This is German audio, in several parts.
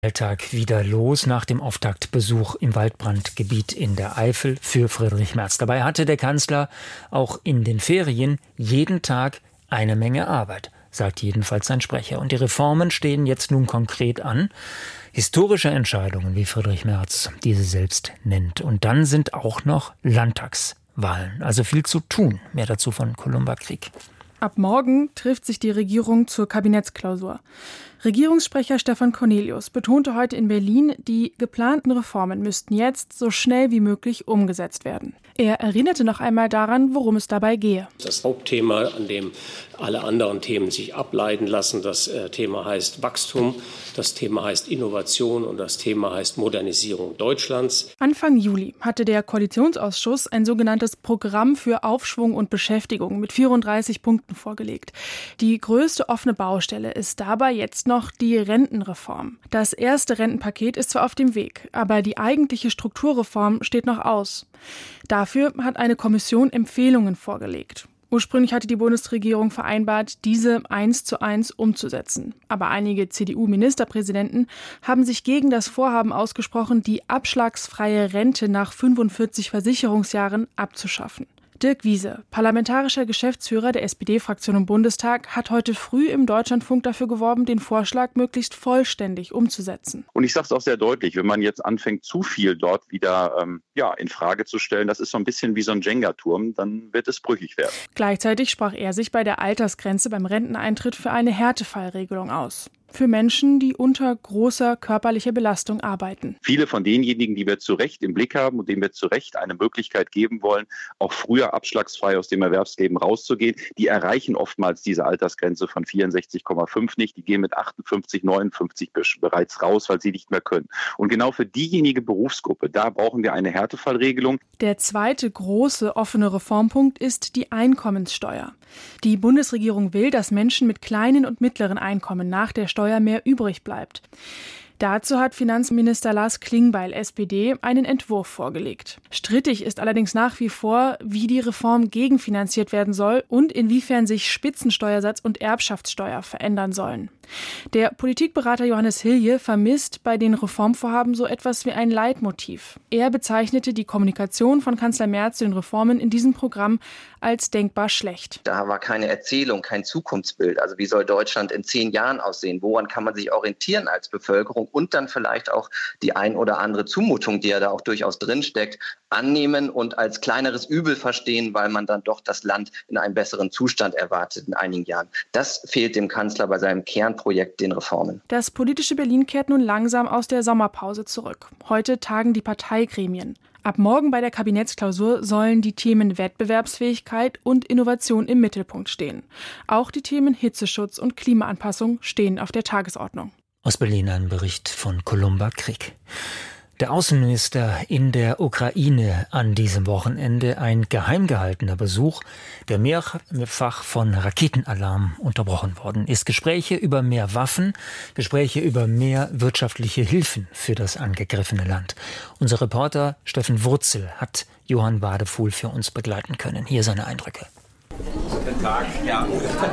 Alltag wieder los nach dem Auftaktbesuch im Waldbrandgebiet in der Eifel für Friedrich Merz. Dabei hatte der Kanzler auch in den Ferien jeden Tag eine Menge Arbeit, sagt jedenfalls sein Sprecher. Und die Reformen stehen jetzt nun konkret an. Historische Entscheidungen, wie Friedrich Merz diese selbst nennt. Und dann sind auch noch Landtagswahlen. Also viel zu tun. Mehr dazu von Columba Krieg. Ab morgen trifft sich die Regierung zur Kabinettsklausur. Regierungssprecher Stefan Cornelius betonte heute in Berlin, die geplanten Reformen müssten jetzt so schnell wie möglich umgesetzt werden. Er erinnerte noch einmal daran, worum es dabei gehe. Das Hauptthema, an dem alle anderen Themen sich ableiten lassen, das Thema heißt Wachstum, das Thema heißt Innovation und das Thema heißt Modernisierung Deutschlands. Anfang Juli hatte der Koalitionsausschuss ein sogenanntes Programm für Aufschwung und Beschäftigung mit 34 Punkten vorgelegt. Die größte offene Baustelle ist dabei jetzt noch die Rentenreform. Das erste Rentenpaket ist zwar auf dem Weg, aber die eigentliche Strukturreform steht noch aus. Dafür hat eine Kommission Empfehlungen vorgelegt. Ursprünglich hatte die Bundesregierung vereinbart, diese 1:1 umzusetzen. Aber einige CDU-Ministerpräsidenten haben sich gegen das Vorhaben ausgesprochen, die abschlagsfreie Rente nach 45 Versicherungsjahren abzuschaffen. Dirk Wiese, parlamentarischer Geschäftsführer der SPD-Fraktion im Bundestag, hat heute früh im Deutschlandfunk dafür geworben, den Vorschlag möglichst vollständig umzusetzen. Und ich sage es auch sehr deutlich, wenn man jetzt anfängt, zu viel dort wieder in Frage zu stellen, das ist so ein bisschen wie so ein Jenga-Turm, dann wird es brüchig werden. Gleichzeitig sprach er sich bei der Altersgrenze beim Renteneintritt für eine Härtefallregelung aus. Für Menschen, die unter großer körperlicher Belastung arbeiten. Viele von denjenigen, die wir zu Recht im Blick haben und denen wir zu Recht eine Möglichkeit geben wollen, auch früher abschlagsfrei aus dem Erwerbsleben rauszugehen, die erreichen oftmals diese Altersgrenze von 64,5 nicht. Die gehen mit 58, 59 bereits raus, weil sie nicht mehr können. Und genau für diejenige Berufsgruppe, da brauchen wir eine Härtefallregelung. Der zweite große offene Reformpunkt ist die Einkommenssteuer. Die Bundesregierung will, dass Menschen mit kleinen und mittleren Einkommen nach der Steuer mehr übrig bleibt. Dazu hat Finanzminister Lars Klingbeil, SPD, einen Entwurf vorgelegt. Strittig ist allerdings nach wie vor, wie die Reform gegenfinanziert werden soll und inwiefern sich Spitzensteuersatz und Erbschaftssteuer verändern sollen. Der Politikberater Johannes Hilje vermisst bei den Reformvorhaben so etwas wie ein Leitmotiv. Er bezeichnete die Kommunikation von Kanzler Merz zu den Reformen in diesem Programm als denkbar schlecht. Da war keine Erzählung, kein Zukunftsbild. Also wie soll Deutschland in 10 Jahren aussehen? Woran kann man sich orientieren als Bevölkerung? Und dann vielleicht auch die ein oder andere Zumutung, die ja da auch durchaus drinsteckt, annehmen und als kleineres Übel verstehen, weil man dann doch das Land in einem besseren Zustand erwartet in einigen Jahren. Das fehlt dem Kanzler bei seinem Kernprojekt, den Reformen. Das politische Berlin kehrt nun langsam aus der Sommerpause zurück. Heute tagen die Parteigremien. Ab morgen bei der Kabinettsklausur sollen die Themen Wettbewerbsfähigkeit und Innovation im Mittelpunkt stehen. Auch die Themen Hitzeschutz und Klimaanpassung stehen auf der Tagesordnung. Aus Berlin ein Bericht von Columba Krieg. Der Außenminister in der Ukraine an diesem Wochenende, ein geheim gehaltener Besuch, der mehrfach von Raketenalarm unterbrochen worden ist. Gespräche über mehr Waffen, Gespräche über mehr wirtschaftliche Hilfen für das angegriffene Land. Unser Reporter Steffen Wurzel hat Johann Wadefuhl für uns begleiten können. Hier seine Eindrücke. Guten Tag. Ja.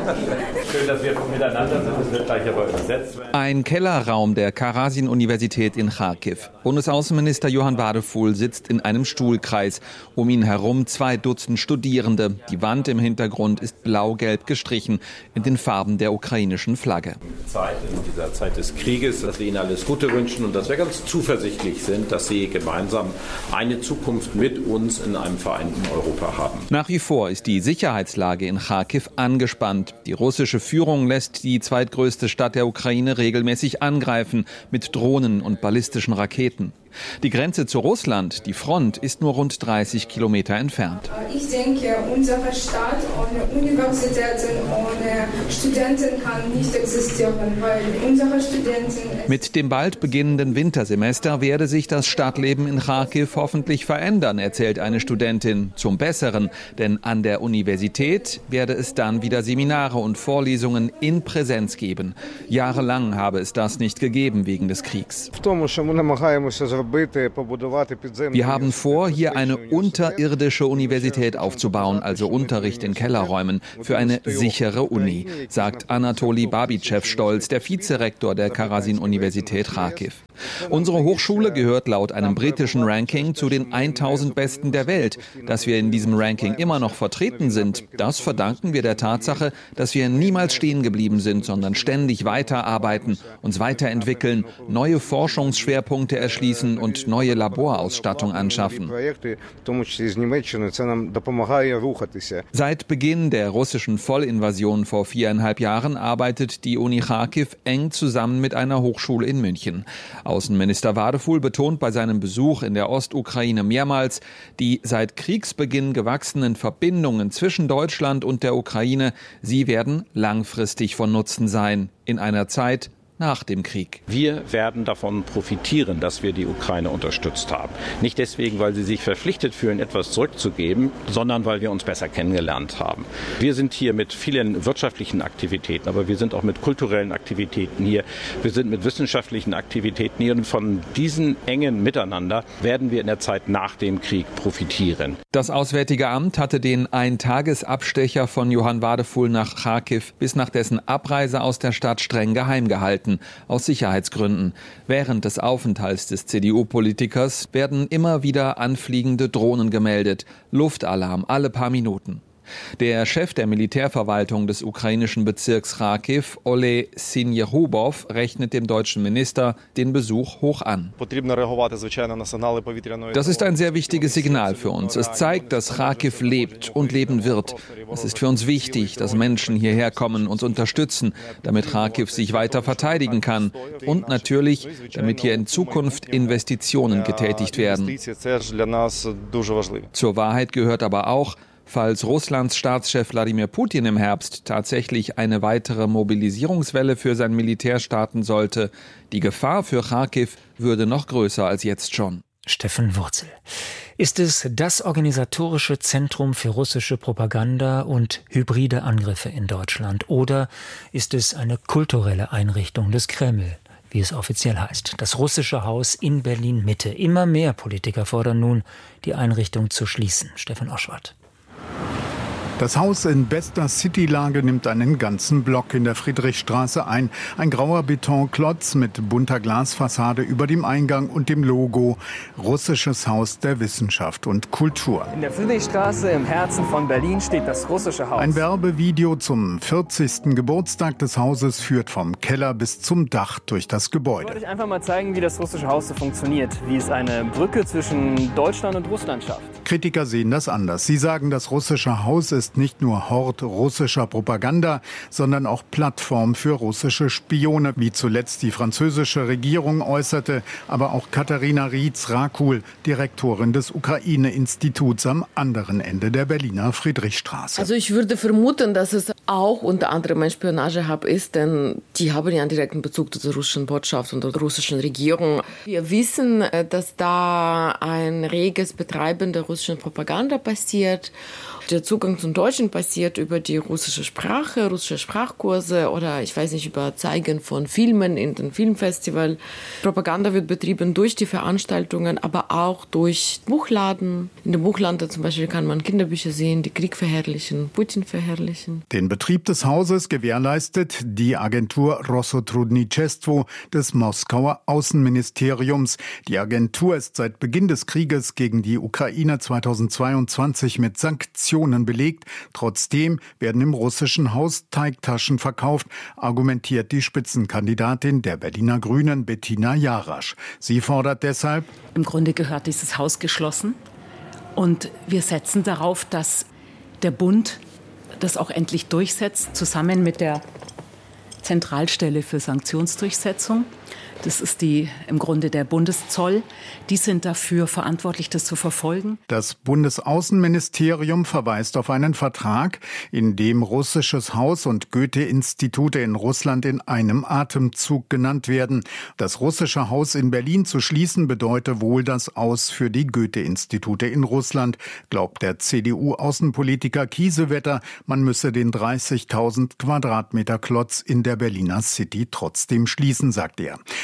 Schön, dass wir miteinander sind. Das wird gleich aber übersetzt werden. Ein Kellerraum der Karasin-Universität in Charkiw. Bundesaußenminister Johann Wadefuhl sitzt in einem Stuhlkreis. Um ihn herum 2 Dutzend Studierende. Die Wand im Hintergrund ist blau-gelb gestrichen in den Farben der ukrainischen Flagge. In dieser Zeit des Krieges, dass wir Ihnen alles Gute wünschen und dass wir ganz zuversichtlich sind, dass Sie gemeinsam eine Zukunft mit uns in einem vereinten Europa haben. Nach wie vor ist die Sicherheitslage in Charkiw angespannt. Die russische Führung lässt die zweitgrößte Stadt der Ukraine regelmäßig angreifen mit Drohnen und ballistischen Raketen. Die Grenze zu Russland, die Front, ist nur rund 30 Kilometer entfernt. Ich denke, unsere Stadt ohne Universitäten, ohne Studenten kann nicht existieren, weil unsere Studenten... Mit dem bald beginnenden Wintersemester werde sich das Stadtleben in Charkiw hoffentlich verändern, erzählt eine Studentin. Zum Besseren, denn an der Universität werde es dann wieder Seminare und Vorlesungen in Präsenz geben. Jahrelang habe es das nicht gegeben wegen des Kriegs. Wir haben vor, hier eine unterirdische Universität aufzubauen, also Unterricht in Kellerräumen, für eine sichere Uni, sagt Anatoli Babitschew stolz, der Vizerektor der Karasin-Universität Charkiw. Unsere Hochschule gehört laut einem britischen Ranking zu den 1000 Besten der Welt. Dass wir in diesem Ranking immer noch vertreten sind, das verdanken wir der Tatsache, dass wir niemals stehen geblieben sind, sondern ständig weiterarbeiten, uns weiterentwickeln, neue Forschungsschwerpunkte erschließen und neue Laborausstattung anschaffen. Seit Beginn der russischen Vollinvasion vor 4,5 Jahren arbeitet die Uni Charkiw eng zusammen mit einer Hochschule in München. Außenminister Wadeful betont bei seinem Besuch in der Ostukraine mehrmals, die seit Kriegsbeginn gewachsenen Verbindungen zwischen Deutschland und der Ukraine, sie werden langfristig von Nutzen sein, in einer Zeit nach dem Krieg. Wir werden davon profitieren, dass wir die Ukraine unterstützt haben. Nicht deswegen, weil sie sich verpflichtet fühlen, etwas zurückzugeben, sondern weil wir uns besser kennengelernt haben. Wir sind hier mit vielen wirtschaftlichen Aktivitäten, aber wir sind auch mit kulturellen Aktivitäten hier. Wir sind mit wissenschaftlichen Aktivitäten hier. Und von diesen engen Miteinander werden wir in der Zeit nach dem Krieg profitieren. Das Auswärtige Amt hatte den Eintagesabstecher von Johann Wadeful nach Charkiw bis nach dessen Abreise aus der Stadt streng geheim gehalten. Aus Sicherheitsgründen. Während des Aufenthalts des CDU-Politikers werden immer wieder anfliegende Drohnen gemeldet. Luftalarm alle paar Minuten. Der Chef der Militärverwaltung des ukrainischen Bezirks Charkiw, Ole Sinjerubov, rechnet dem deutschen Minister den Besuch hoch an. Das ist ein sehr wichtiges Signal für uns. Es zeigt, dass Charkiw lebt und leben wird. Es ist für uns wichtig, dass Menschen hierher kommen, uns unterstützen, damit Charkiw sich weiter verteidigen kann und natürlich, damit hier in Zukunft Investitionen getätigt werden. Zur Wahrheit gehört aber auch, falls Russlands Staatschef Wladimir Putin im Herbst tatsächlich eine weitere Mobilisierungswelle für sein Militär starten sollte, die Gefahr für Charkiw würde noch größer als jetzt schon. Steffen Wurzel. Ist es das organisatorische Zentrum für russische Propaganda und hybride Angriffe in Deutschland? Oder ist es eine kulturelle Einrichtung des Kreml, wie es offiziell heißt? Das Russische Haus in Berlin-Mitte. Immer mehr Politiker fordern nun, die Einrichtung zu schließen. Stefan Oschwart. Das Haus in bester Citylage nimmt einen ganzen Block in der Friedrichstraße ein. Ein grauer Betonklotz mit bunter Glasfassade über dem Eingang und dem Logo Russisches Haus der Wissenschaft und Kultur. In der Friedrichstraße im Herzen von Berlin steht das Russische Haus. Ein Werbevideo zum 40. Geburtstag des Hauses führt vom Keller bis zum Dach durch das Gebäude. Ich wollte euch einfach mal zeigen, wie das Russische Haus so funktioniert, wie es eine Brücke zwischen Deutschland und Russland schafft. Kritiker sehen das anders. Sie sagen, das Russische Haus ist nicht nur Hort russischer Propaganda, sondern auch Plattform für russische Spione, wie zuletzt die französische Regierung äußerte, aber auch Katharina Rietz-Rakul, Direktorin des Ukraine-Instituts am anderen Ende der Berliner Friedrichstraße. Also ich würde vermuten, dass es auch unter anderem ein Spionagehub ist, denn die haben ja einen direkten Bezug zur russischen Botschaft und der russischen Regierung. Wir wissen, dass da ein reges Betreiben der russischen Propaganda passiert. Der Zugang zum Deutschen passiert über die russische Sprache, russische Sprachkurse oder ich weiß nicht, über Zeigen von Filmen in den Filmfestival. Propaganda wird betrieben durch die Veranstaltungen, aber auch durch Buchladen. In dem Buchladen zum Beispiel kann man Kinderbücher sehen, die Krieg verherrlichen, Putin verherrlichen. Den Betrieb des Hauses gewährleistet die Agentur Rossotrudniczestwo des Moskauer Außenministeriums. Die Agentur ist seit Beginn des Krieges gegen die Ukraine 2022 mit Sanktionen belegt. Trotzdem werden im Russischen Haus Teigtaschen verkauft, argumentiert die Spitzenkandidatin der Berliner Grünen Bettina Jarasch. Sie fordert deshalb: Im Grunde gehört dieses Haus geschlossen. Und wir setzen darauf, dass der Bund das auch endlich durchsetzt, zusammen mit der Zentralstelle für Sanktionsdurchsetzung. Das ist im Grunde der Bundeszoll. Die sind dafür verantwortlich, das zu verfolgen. Das Bundesaußenministerium verweist auf einen Vertrag, in dem Russisches Haus und Goethe-Institute in Russland in einem Atemzug genannt werden. Das Russische Haus in Berlin zu schließen bedeute wohl das Aus für die Goethe-Institute in Russland, glaubt der CDU-Außenpolitiker Kiesewetter. Man müsse den 30.000 Quadratmeter Klotz in der Berliner City trotzdem schließen, sagt er.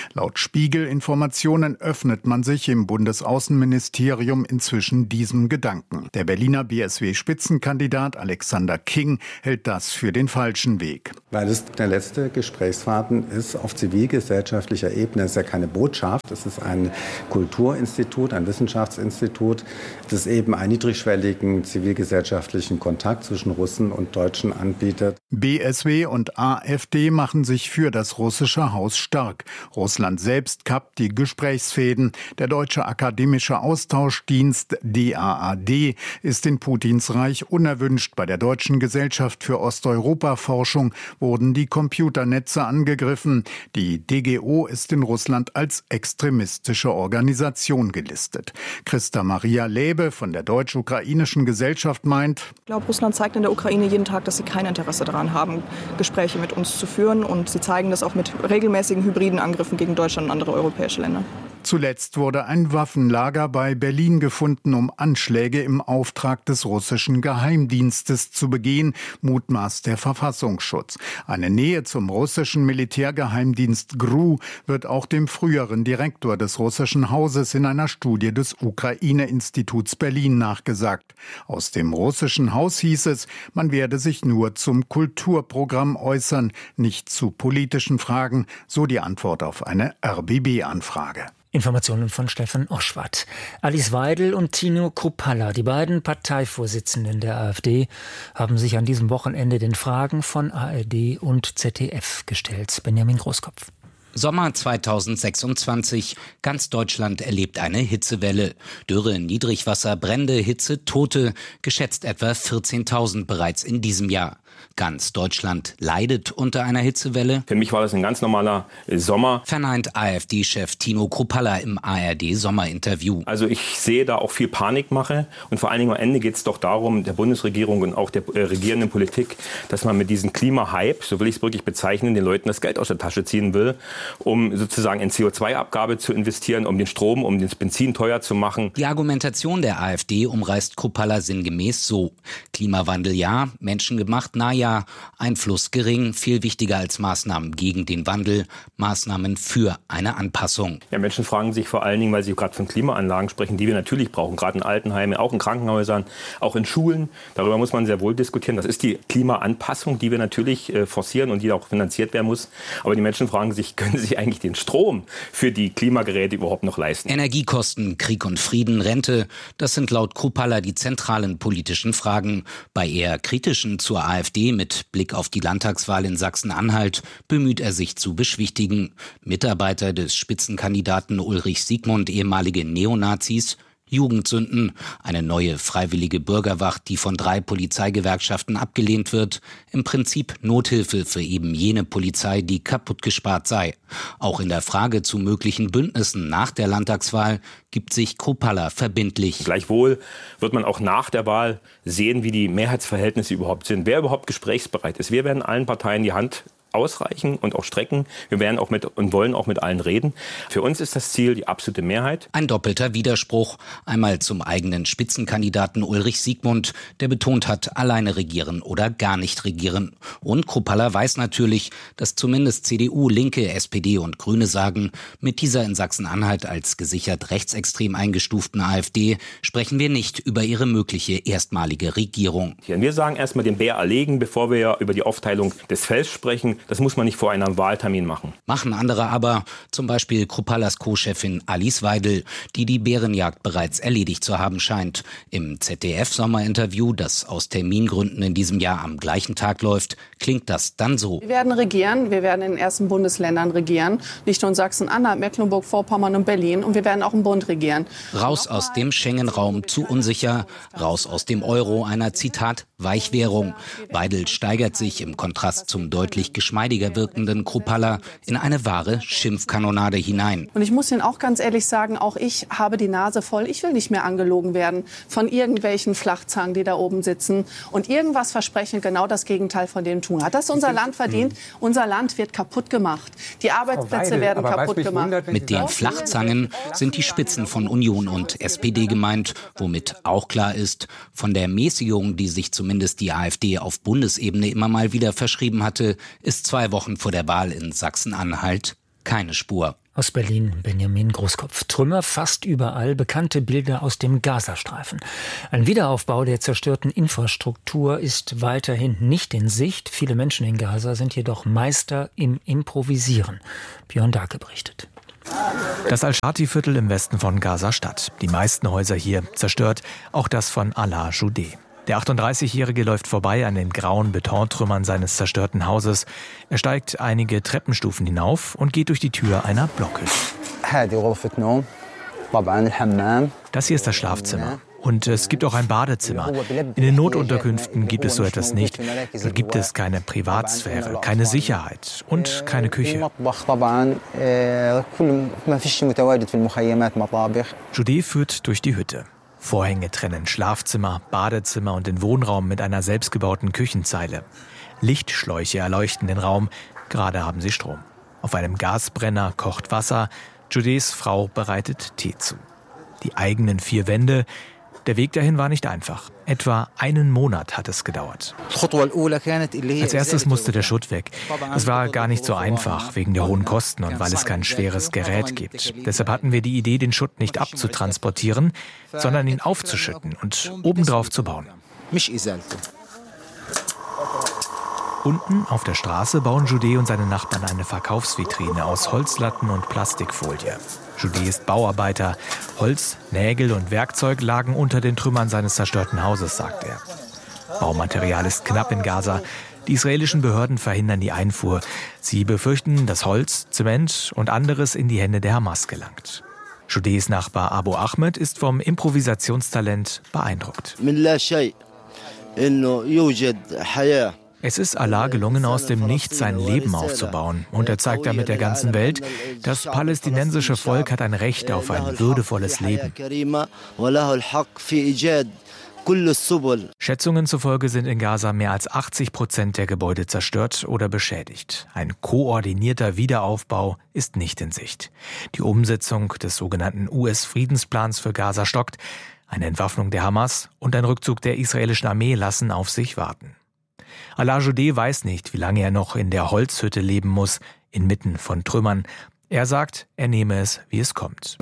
Laut Spiegel-Informationen öffnet man sich im Bundesaußenministerium inzwischen diesem Gedanken. Der Berliner BSW-Spitzenkandidat Alexander King hält das für den falschen Weg. Weil es der letzte Gesprächsfaden ist auf zivilgesellschaftlicher Ebene. Es ist ja keine Botschaft, es ist ein Kulturinstitut, ein Wissenschaftsinstitut, das eben einen niedrigschwelligen zivilgesellschaftlichen Kontakt zwischen Russen und Deutschen anbietet. BSW und AfD machen sich für das russische Haus stark. Russland selbst kappt die Gesprächsfäden. Der Deutsche Akademische Austauschdienst DAAD ist in Putins Reich unerwünscht. Bei der Deutschen Gesellschaft für Osteuropa-Forschung wurden die Computernetze angegriffen. Die DGO ist in Russland als extremistische Organisation gelistet. Christa Maria Läbe von der Deutsch-Ukrainischen Gesellschaft meint: Ich glaube, Russland zeigt in der Ukraine jeden Tag, dass sie kein Interesse daran haben, Gespräche mit uns zu führen. Und sie zeigen das auch mit regelmäßigen hybriden Angriffen gegen Deutschland und andere europäische Länder. Zuletzt wurde ein Waffenlager bei Berlin gefunden, um Anschläge im Auftrag des russischen Geheimdienstes zu begehen, mutmaßt der Verfassungsschutz. Eine Nähe zum russischen Militärgeheimdienst GRU wird auch dem früheren Direktor des russischen Hauses in einer Studie des Ukraine-Instituts Berlin nachgesagt. Aus dem russischen Haus hieß es, man werde sich nur zum Kulturprogramm äußern, nicht zu politischen Fragen, so die Antwort auf eine RBB-Anfrage. Informationen von Stefan Oschwart. Alice Weidel und Tino Kruppalla, die beiden Parteivorsitzenden der AfD, haben sich an diesem Wochenende den Fragen von ARD und ZDF gestellt. Benjamin Großkopf. Sommer 2026. Ganz Deutschland erlebt eine Hitzewelle. Dürre, Niedrigwasser, Brände, Hitze, Tote. Geschätzt etwa 14.000 bereits in diesem Jahr. Ganz Deutschland leidet unter einer Hitzewelle. Für mich war das ein ganz normaler Sommer. Verneint AfD-Chef Tino Kruppalla im ARD-Sommerinterview. Also ich sehe da auch viel Panikmache. Und vor allen Dingen am Ende geht es doch darum, der Bundesregierung und auch der regierenden Politik, dass man mit diesem Klimahype, so will ich es wirklich bezeichnen, den Leuten das Geld aus der Tasche ziehen will, um sozusagen in CO2-Abgabe zu investieren, um den Strom, um das Benzin teuer zu machen. Die Argumentation der AfD umreißt Kruppalla sinngemäß so: Klimawandel ja, menschengemacht naja, Einfluss gering, viel wichtiger als Maßnahmen gegen den Wandel, Maßnahmen für eine Anpassung. Ja, Menschen fragen sich vor allen Dingen, weil sie gerade von Klimaanlagen sprechen, die wir natürlich brauchen, gerade in Altenheimen, auch in Krankenhäusern, auch in Schulen. Darüber muss man sehr wohl diskutieren. Das ist die Klimaanpassung, die wir natürlich forcieren und die auch finanziert werden muss. Aber die Menschen fragen sich, können sie eigentlich den Strom für die Klimageräte überhaupt noch leisten? Energiekosten, Krieg und Frieden, Rente, das sind laut Kruppalla die zentralen politischen Fragen. Bei eher kritischen zur AfD mit Blick auf die Landtagswahl in Sachsen-Anhalt bemüht er sich zu beschwichtigen. Mitarbeiter des Spitzenkandidaten Ulrich Siegmund, ehemalige Neonazis, Jugendsünden, eine neue freiwillige Bürgerwacht, die von 3 Polizeigewerkschaften abgelehnt wird, im Prinzip Nothilfe für eben jene Polizei, die kaputt gespart sei. Auch in der Frage zu möglichen Bündnissen nach der Landtagswahl gibt sich Kruppalla verbindlich. Gleichwohl wird man auch nach der Wahl sehen, wie die Mehrheitsverhältnisse überhaupt sind, wer überhaupt gesprächsbereit ist. Wir werden allen Parteien die Hand ausreichen und auch strecken. Wir werden auch mit und wollen auch mit allen reden. Für uns ist das Ziel die absolute Mehrheit. Ein doppelter Widerspruch. Einmal zum eigenen Spitzenkandidaten Ulrich Siegmund, der betont hat, alleine regieren oder gar nicht regieren. Und Kruppalla weiß natürlich, dass zumindest CDU, Linke, SPD und Grüne sagen, mit dieser in Sachsen-Anhalt als gesichert rechtsextrem eingestuften AfD sprechen wir nicht über ihre mögliche erstmalige Regierung. Wir sagen erstmal den Bär erlegen, bevor wir über die Aufteilung des Felds sprechen. Das muss man nicht vor einem Wahltermin machen. Machen andere aber, zum Beispiel Krupallas Co-Chefin Alice Weidel, die die Bärenjagd bereits erledigt zu haben scheint. Im ZDF-Sommerinterview, das aus Termingründen in diesem Jahr am gleichen Tag läuft, klingt das dann so. Wir werden regieren, wir werden in den ersten Bundesländern regieren, nicht nur in Sachsen-Anhalt, Mecklenburg-Vorpommern und Berlin, und wir werden auch im Bund regieren. Raus aus dem Schengen-Raum, zu unsicher, raus aus dem Euro, einer, Zitat, Weichwährung. Weidel steigert sich im Kontrast zum deutlich geschmeidiger wirkenden Kruppalla in eine wahre Schimpfkanonade hinein. Und ich muss Ihnen auch ganz ehrlich sagen, auch ich habe die Nase voll. Ich will nicht mehr angelogen werden von irgendwelchen Flachzangen, die da oben sitzen und irgendwas versprechen, genau das Gegenteil von dem tun. Hat das unser Land verdient? Unser Land wird kaputt gemacht. Die Arbeitsplätze werden kaputt gemacht. Mit den Flachzangen sind die Spitzen von Union und SPD gemeint, womit auch klar ist, von der Mäßigung, die sich zumindest die AfD auf Bundesebene immer mal wieder verschrieben hatte, ist 2 Wochen vor der Wahl in Sachsen-Anhalt keine Spur. Aus Berlin Benjamin Großkopf. Trümmer fast überall, bekannte Bilder aus dem Gazastreifen. Ein Wiederaufbau der zerstörten Infrastruktur ist weiterhin nicht in Sicht. Viele Menschen in Gaza sind jedoch Meister im Improvisieren. Björn Dake berichtet. Das Al-Shati-Viertel im Westen von Gaza-Stadt. Die meisten Häuser hier zerstört, auch das von Alaa Joudeh. Der 38-Jährige läuft vorbei an den grauen Betontrümmern seines zerstörten Hauses. Er steigt einige Treppenstufen hinauf und geht durch die Tür einer Blockhütte. Das hier ist das Schlafzimmer. Und es gibt auch ein Badezimmer. In den Notunterkünften gibt es so etwas nicht. Dort gibt es keine Privatsphäre, keine Sicherheit und keine Küche. Joudeh führt durch die Hütte. Vorhänge trennen Schlafzimmer, Badezimmer und den Wohnraum mit einer selbstgebauten Küchenzeile. Lichtschläuche erleuchten den Raum, gerade haben sie Strom. Auf einem Gasbrenner kocht Wasser, Joudehs Frau bereitet Tee zu. Die eigenen 4 Wände, der Weg dahin war nicht einfach. Etwa einen Monat hat es gedauert. Als erstes musste der Schutt weg. Es war gar nicht so einfach, wegen der hohen Kosten und weil es kein schweres Gerät gibt. Deshalb hatten wir die Idee, den Schutt nicht abzutransportieren, sondern ihn aufzuschütten und obendrauf zu bauen. Unten auf der Straße bauen Joudeh und seine Nachbarn eine Verkaufsvitrine aus Holzlatten und Plastikfolie. Joudeh ist Bauarbeiter. Holz, Nägel und Werkzeug lagen unter den Trümmern seines zerstörten Hauses, sagt er. Baumaterial ist knapp in Gaza. Die israelischen Behörden verhindern die Einfuhr. Sie befürchten, dass Holz, Zement und anderes in die Hände der Hamas gelangt. Joudehs Nachbar Abu Ahmed ist vom Improvisationstalent beeindruckt. Es ist Allah gelungen, aus dem Nichts sein Leben aufzubauen. Und er zeigt damit der ganzen Welt, das palästinensische Volk hat ein Recht auf ein würdevolles Leben. Schätzungen zufolge sind in Gaza mehr als 80% der Gebäude zerstört oder beschädigt. Ein koordinierter Wiederaufbau ist nicht in Sicht. Die Umsetzung des sogenannten US-Friedensplans für Gaza stockt. Eine Entwaffnung der Hamas und ein Rückzug der israelischen Armee lassen auf sich warten. Alaa Joudeh weiß nicht, wie lange er noch in der Holzhütte leben muss, inmitten von Trümmern. Er sagt, er nehme es, wie es kommt.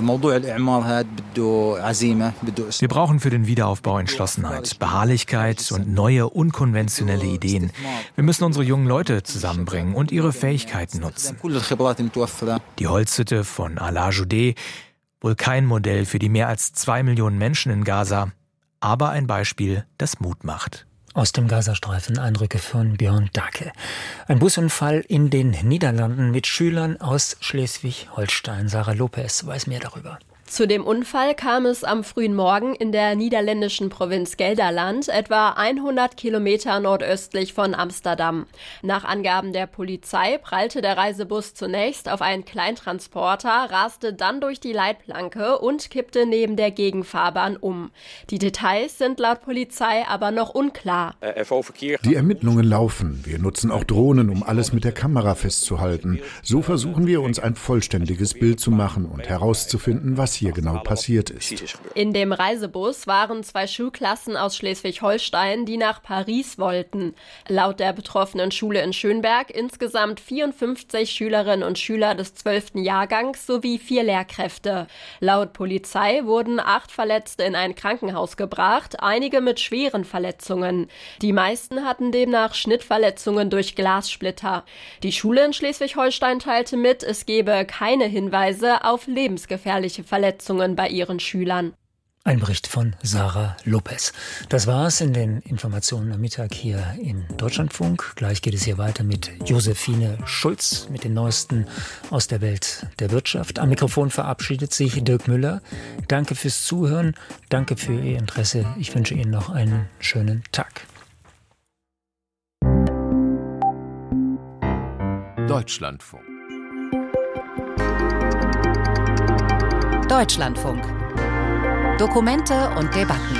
Wir brauchen für den Wiederaufbau Entschlossenheit, Beharrlichkeit und neue, unkonventionelle Ideen. Wir müssen unsere jungen Leute zusammenbringen und ihre Fähigkeiten nutzen. Die Holzhütte von Alaa Joudeh, wohl kein Modell für die mehr als 2 Millionen Menschen in Gaza, aber ein Beispiel, das Mut macht. Aus dem Gazastreifen Eindrücke von Björn Dake. Ein Busunfall in den Niederlanden mit Schülern aus Schleswig-Holstein. Sarah Lopez weiß mehr darüber. Zu dem Unfall kam es am frühen Morgen in der niederländischen Provinz Gelderland, etwa 100 Kilometer nordöstlich von Amsterdam. Nach Angaben der Polizei prallte der Reisebus zunächst auf einen Kleintransporter, raste dann durch die Leitplanke und kippte neben der Gegenfahrbahn um. Die Details sind laut Polizei aber noch unklar. Die Ermittlungen laufen. Wir nutzen auch Drohnen, um alles mit der Kamera festzuhalten. So versuchen wir, uns ein vollständiges Bild zu machen und herauszufinden, was hier genau passiert ist. In dem Reisebus waren 2 Schulklassen aus Schleswig-Holstein, die nach Paris wollten. Laut der betroffenen Schule in Schönberg insgesamt 54 Schülerinnen und Schüler des 12. Jahrgangs sowie 4 Lehrkräfte. Laut Polizei wurden 8 Verletzte in ein Krankenhaus gebracht, einige mit schweren Verletzungen. Die meisten hatten demnach Schnittverletzungen durch Glassplitter. Die Schule in Schleswig-Holstein teilte mit, es gebe keine Hinweise auf lebensgefährliche Verletzungen bei ihren Schülern. Ein Bericht von Sarah Lopez. Das war's in den Informationen am Mittag hier im Deutschlandfunk. Gleich geht es hier weiter mit Josephine Schulz mit den Neuesten aus der Welt der Wirtschaft. Am Mikrofon verabschiedet sich Dirk Müller. Danke fürs Zuhören, danke für Ihr Interesse. Ich wünsche Ihnen noch einen schönen Tag. Deutschlandfunk. Deutschlandfunk. Dokumente und Debatten.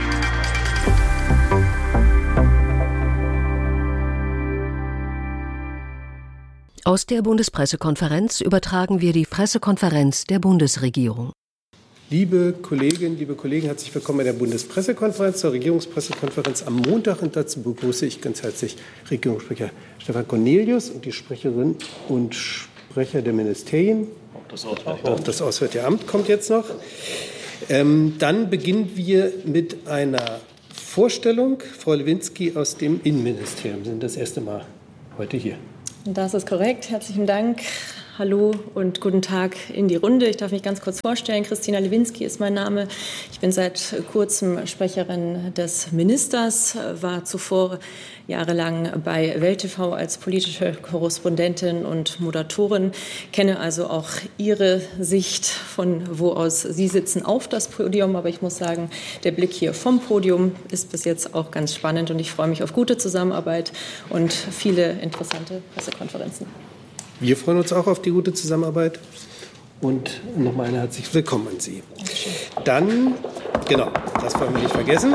Aus der Bundespressekonferenz übertragen wir die Pressekonferenz der Bundesregierung. Liebe Kolleginnen, liebe Kollegen, herzlich willkommen bei der Bundespressekonferenz, zur Regierungspressekonferenz am Montag. Und dazu begrüße ich ganz herzlich Regierungssprecher Stefan Cornelius und die Sprecherinnen und Sprecher Sprecher der Ministerien. Auch das Auswärtige Amt kommt jetzt noch. Dann beginnen wir mit einer Vorstellung. Frau Lewinsky aus dem Innenministerium, Sie sind das erste Mal heute hier. Das ist korrekt. Herzlichen Dank. Hallo und guten Tag in die Runde. Ich darf mich ganz kurz vorstellen. Christina Lewinsky ist mein Name. Ich bin seit kurzem Sprecherin des Ministers, war zuvor jahrelang bei Welt TV als politische Korrespondentin und Moderatorin, kenne also auch Ihre Sicht, von wo aus Sie sitzen, auf das Podium. Aber ich muss sagen, der Blick hier vom Podium ist bis jetzt auch ganz spannend und ich freue mich auf gute Zusammenarbeit und viele interessante Pressekonferenzen. Wir freuen uns auch auf die gute Zusammenarbeit und nochmal ein herzliches Willkommen an Sie. Dann, genau, das wollen wir nicht vergessen.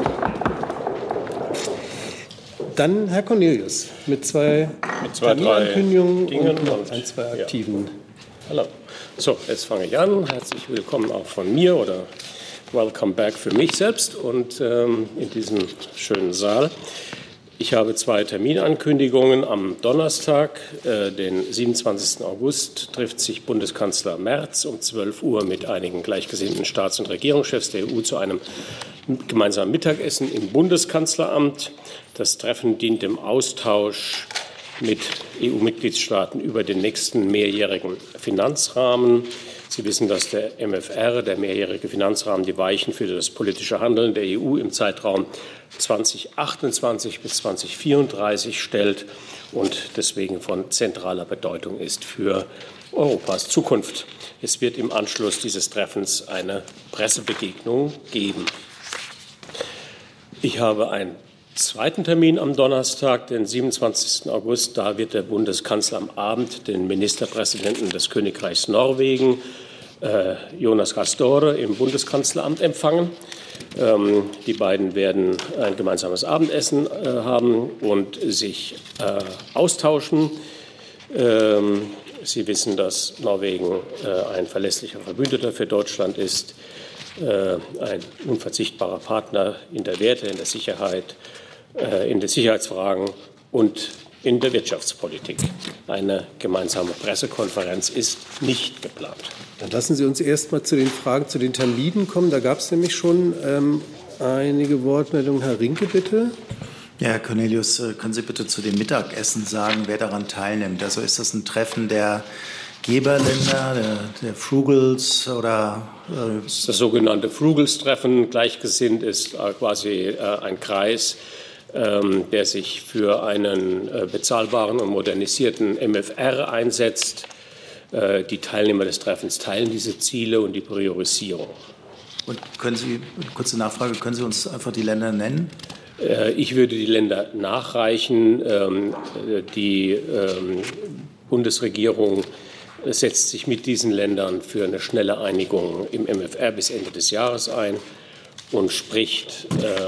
Dann Herr Cornelius mit zwei Terminankündigungen und noch ein, zwei aktiven. Ja. Hallo. So, jetzt fange ich an. Herzlich willkommen auch von mir oder welcome back für mich selbst und in diesem schönen Saal. Ich habe zwei Terminankündigungen. Am Donnerstag, den 27. August, trifft sich Bundeskanzler Merz um 12 Uhr mit einigen gleichgesinnten Staats- und Regierungschefs der EU zu einem gemeinsamen Mittagessen im Bundeskanzleramt. Das Treffen dient dem Austausch mit EU-Mitgliedstaaten über den nächsten mehrjährigen Finanzrahmen. Sie wissen, dass der MFR, der mehrjährige Finanzrahmen, die Weichen für das politische Handeln der EU im Zeitraum 2028 bis 2034 stellt und deswegen von zentraler Bedeutung ist für Europas Zukunft. Es wird im Anschluss dieses Treffens eine Pressebegegnung geben. Ich habe einen zweiten Termin am Donnerstag, den 27. August. Da wird der Bundeskanzler am Abend den Ministerpräsidenten des Königreichs Norwegen, Jonas Gahr Støre, im Bundeskanzleramt empfangen. Die beiden werden ein gemeinsames Abendessen haben und sich austauschen. Sie wissen, dass Norwegen ein verlässlicher Verbündeter für Deutschland ist, ein unverzichtbarer Partner in der Werte, in der Sicherheit, in den Sicherheitsfragen und in der Wirtschaftspolitik. Eine gemeinsame Pressekonferenz ist nicht geplant. Dann lassen Sie uns erst mal zu den Fragen, zu den Terminen kommen. Da gab es nämlich schon einige Wortmeldungen. Herr Rinke, bitte. Ja, Herr Cornelius, können Sie bitte zu dem Mittagessen sagen, wer daran teilnimmt? Also ist das ein Treffen der Geberländer, der Frugals oder? Das sogenannte Frugals-Treffen. Gleichgesinnt ist quasi ein Kreis, der sich für einen bezahlbaren und modernisierten MFR einsetzt. Die Teilnehmer des Treffens teilen diese Ziele und die Priorisierung. Und können Sie, kurze Nachfrage, können Sie uns einfach die Länder nennen? Ich würde die Länder nachreichen. Die Bundesregierung setzt sich mit diesen Ländern für eine schnelle Einigung im MFR bis Ende des Jahres ein und spricht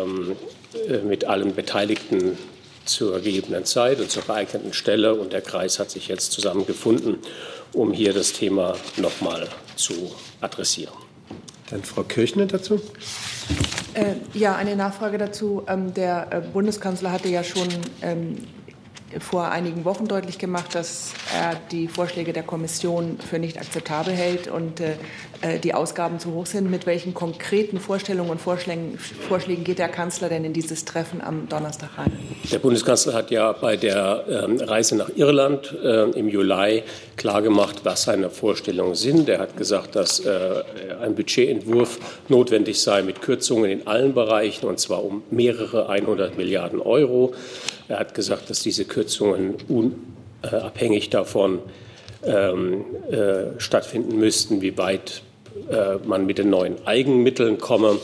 mit allen Beteiligten zur gegebenen Zeit und zur geeigneten Stelle. Und der Kreis hat sich jetzt zusammengefunden, um hier das Thema nochmal zu adressieren. Dann Frau Kirchner dazu. Ja, eine Nachfrage dazu. Der Bundeskanzler hatte ja schon vor einigen Wochen deutlich gemacht, dass er die Vorschläge der Kommission für nicht akzeptabel hält und die Ausgaben zu hoch sind. Mit welchen konkreten Vorstellungen und Vorschlägen geht der Kanzler denn in dieses Treffen am Donnerstag rein? Der Bundeskanzler hat ja bei der Reise nach Irland im Juli klargemacht, was seine Vorstellungen sind. Er hat gesagt, dass ein Budgetentwurf notwendig sei mit Kürzungen in allen Bereichen, und zwar um mehrere 100 Milliarden Euro. Er hat gesagt, dass diese Kürzungen unabhängig davon stattfinden müssten, wie weit man mit den neuen Eigenmitteln komme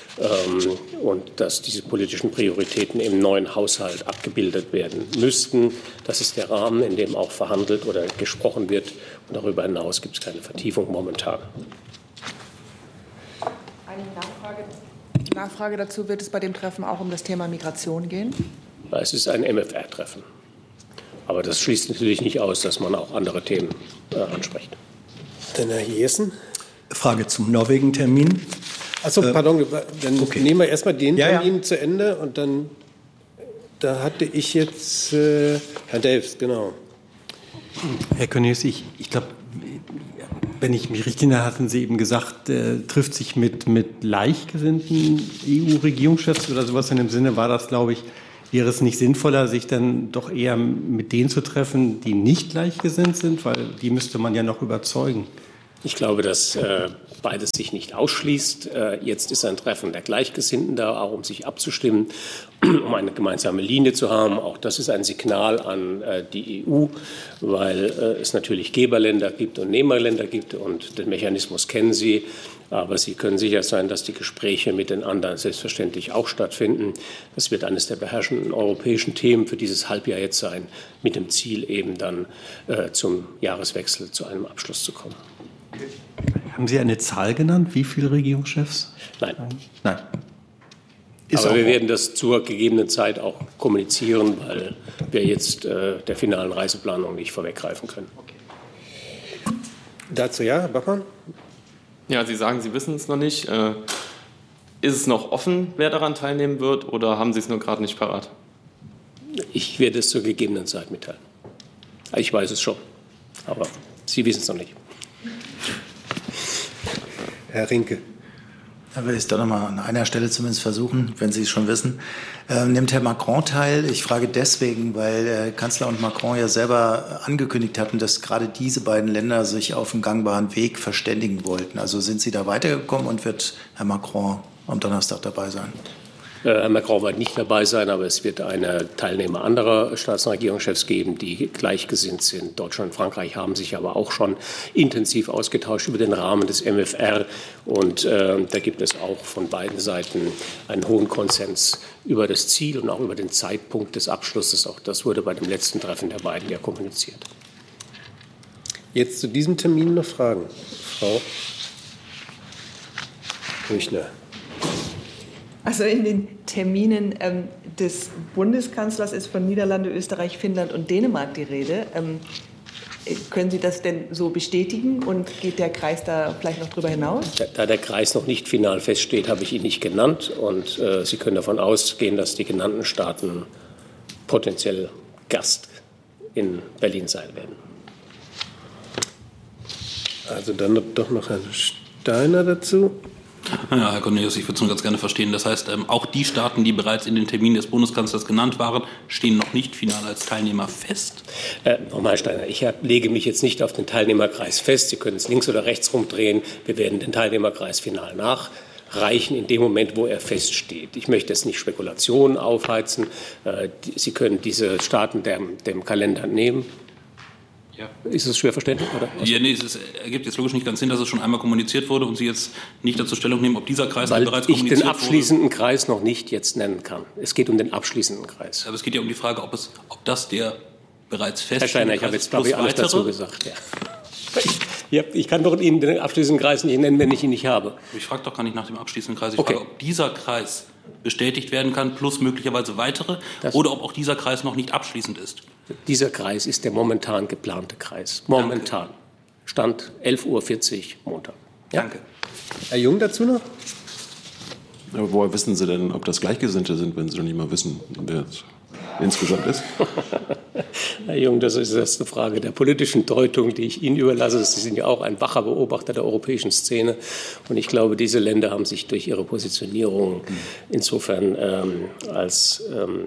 und dass diese politischen Prioritäten im neuen Haushalt abgebildet werden müssten. Das ist der Rahmen, in dem auch verhandelt oder gesprochen wird. Und darüber hinaus gibt es keine Vertiefung momentan. Eine Nachfrage dazu. Wird es bei dem Treffen auch um das Thema Migration gehen? Es ist ein MFR-Treffen. Aber das schließt natürlich nicht aus, dass man auch andere Themen anspricht. Dann Herr Jessen. Frage zum Norwegen-Termin. Achso, pardon, dann nehmen wir erstmal den Termin zu Ende und dann, da hatte ich jetzt Herr Delfs, genau. Herr Cornelius, ich glaube, wenn ich mich richtig erinnere, hatten Sie eben gesagt, trifft sich mit gleichgesinnten EU-Regierungschefs oder sowas in dem Sinne, war das, glaube ich, wäre es nicht sinnvoller, sich dann doch eher mit denen zu treffen, die nicht gleichgesinnt sind, weil die müsste man ja noch überzeugen. Ich glaube, dass beides sich nicht ausschließt. Jetzt ist ein Treffen der Gleichgesinnten da, auch um sich abzustimmen, um eine gemeinsame Linie zu haben. Auch das ist ein Signal an die EU, weil es natürlich Geberländer gibt und Nehmerländer gibt und den Mechanismus kennen Sie. Aber Sie können sicher sein, dass die Gespräche mit den anderen selbstverständlich auch stattfinden. Das wird eines der beherrschenden europäischen Themen für dieses Halbjahr jetzt sein, mit dem Ziel eben dann zum Jahreswechsel zu einem Abschluss zu kommen. Haben Sie eine Zahl genannt? Wie viele Regierungschefs? Nein. Nein. Aber wir werden das zur gegebenen Zeit auch kommunizieren, weil wir jetzt der finalen Reiseplanung nicht vorweggreifen können. Okay. Dazu ja, Herr Bachmann? Ja, Sie sagen, Sie wissen es noch nicht. Ist es noch offen, wer daran teilnehmen wird, oder haben Sie es nur gerade nicht parat? Ich werde es zur gegebenen Zeit mitteilen. Ich weiß es schon, aber Sie wissen es noch nicht. Herr Rinke. Da will ich es doch noch mal an einer Stelle zumindest versuchen, wenn Sie es schon wissen. Nimmt Herr Macron teil? Ich frage deswegen, weil Kanzler und Macron ja selber angekündigt hatten, dass gerade diese beiden Länder sich auf einem gangbaren Weg verständigen wollten. Also sind Sie da weitergekommen und wird Herr Macron am Donnerstag dabei sein? Herr Macron wird nicht dabei sein, aber es wird eine Teilnehmer anderer Staats- und Regierungschefs geben, die gleichgesinnt sind. Deutschland und Frankreich haben sich aber auch schon intensiv ausgetauscht über den Rahmen des MFR. Und da gibt es auch von beiden Seiten einen hohen Konsens über das Ziel und auch über den Zeitpunkt des Abschlusses. Auch das wurde bei dem letzten Treffen der beiden ja kommuniziert. Jetzt zu diesem Termin noch Fragen. Frau Büchner. Also in den Terminen des Bundeskanzlers ist von Niederlande, Österreich, Finnland und Dänemark die Rede. Können Sie das denn so bestätigen und geht der Kreis da vielleicht noch drüber hinaus? Da der Kreis noch nicht final feststeht, habe ich ihn nicht genannt. Und Sie können davon ausgehen, dass die genannten Staaten potenziell Gast in Berlin sein werden. Also dann doch noch Herr Steiner dazu. Ja, Herr Cornelius, ich würde es nur ganz gerne verstehen. Das heißt, auch die Staaten, die bereits in den Terminen des Bundeskanzlers genannt waren, stehen noch nicht final als Teilnehmer fest? Nochmal, Herr Steiner, ich lege mich jetzt nicht auf den Teilnehmerkreis fest. Sie können es links oder rechts rumdrehen. Wir werden den Teilnehmerkreis final nachreichen in dem Moment, wo er feststeht. Ich möchte jetzt nicht Spekulationen aufheizen. Sie können diese Staaten dem Kalender nehmen. Ja. Ist es schwer verständlich? Oder? Ja, nee, es ergibt jetzt logisch nicht ganz Sinn, dass es schon einmal kommuniziert wurde und Sie jetzt nicht dazu Stellung nehmen, ob dieser Kreis bereits kommuniziert wurde. Weil ich den abschließenden Kreis noch nicht jetzt nennen kann. Es geht um den abschließenden Kreis. Aber es geht ja um die Frage, ob das der bereits feststehende Herr Steiner, ich habe jetzt, glaube ich, alles dazu gesagt. Ja. Ich kann doch Ihnen den abschließenden Kreis nicht nennen, wenn ich ihn nicht habe. Ich frage doch gar nicht nach dem abschließenden Kreis. Ich frage, ob dieser Kreis bestätigt werden kann, plus möglicherweise weitere, oder ob auch dieser Kreis noch nicht abschließend ist. Dieser Kreis ist der momentan geplante Kreis. Momentan. Danke. Stand 11:40 Uhr Montag. Ja. Danke. Herr Jung dazu noch? Aber woher wissen Sie denn, ob das Gleichgesinnte sind, wenn Sie noch nicht mal wissen, wer es insgesamt ist? Herr Jung, das ist eine Frage der politischen Deutung, die ich Ihnen überlasse. Sie sind ja auch ein wacher Beobachter der europäischen Szene. Und ich glaube, diese Länder haben sich durch ihre Positionierung insofern als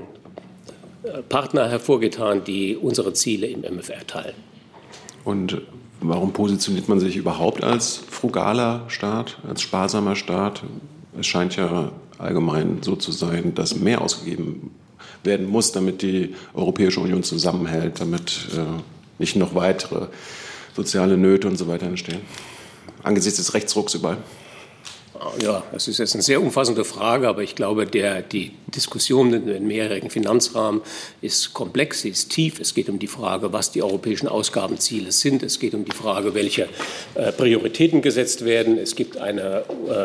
Partner hervorgetan, die unsere Ziele im MFR teilen. Und warum positioniert man sich überhaupt als frugaler Staat, als sparsamer Staat? Es scheint ja allgemein so zu sein, dass mehr ausgegeben werden muss, damit die Europäische Union zusammenhält, damit nicht noch weitere soziale Nöte und so weiter entstehen. Angesichts des Rechtsrucks überall. Ja, das ist jetzt eine sehr umfassende Frage, aber ich glaube, die Diskussion in den mehrjährigen Finanzrahmen ist komplex, sie ist tief. Es geht um die Frage, was die europäischen Ausgabenziele sind. Es geht um die Frage, welche Prioritäten gesetzt werden. Es gibt eine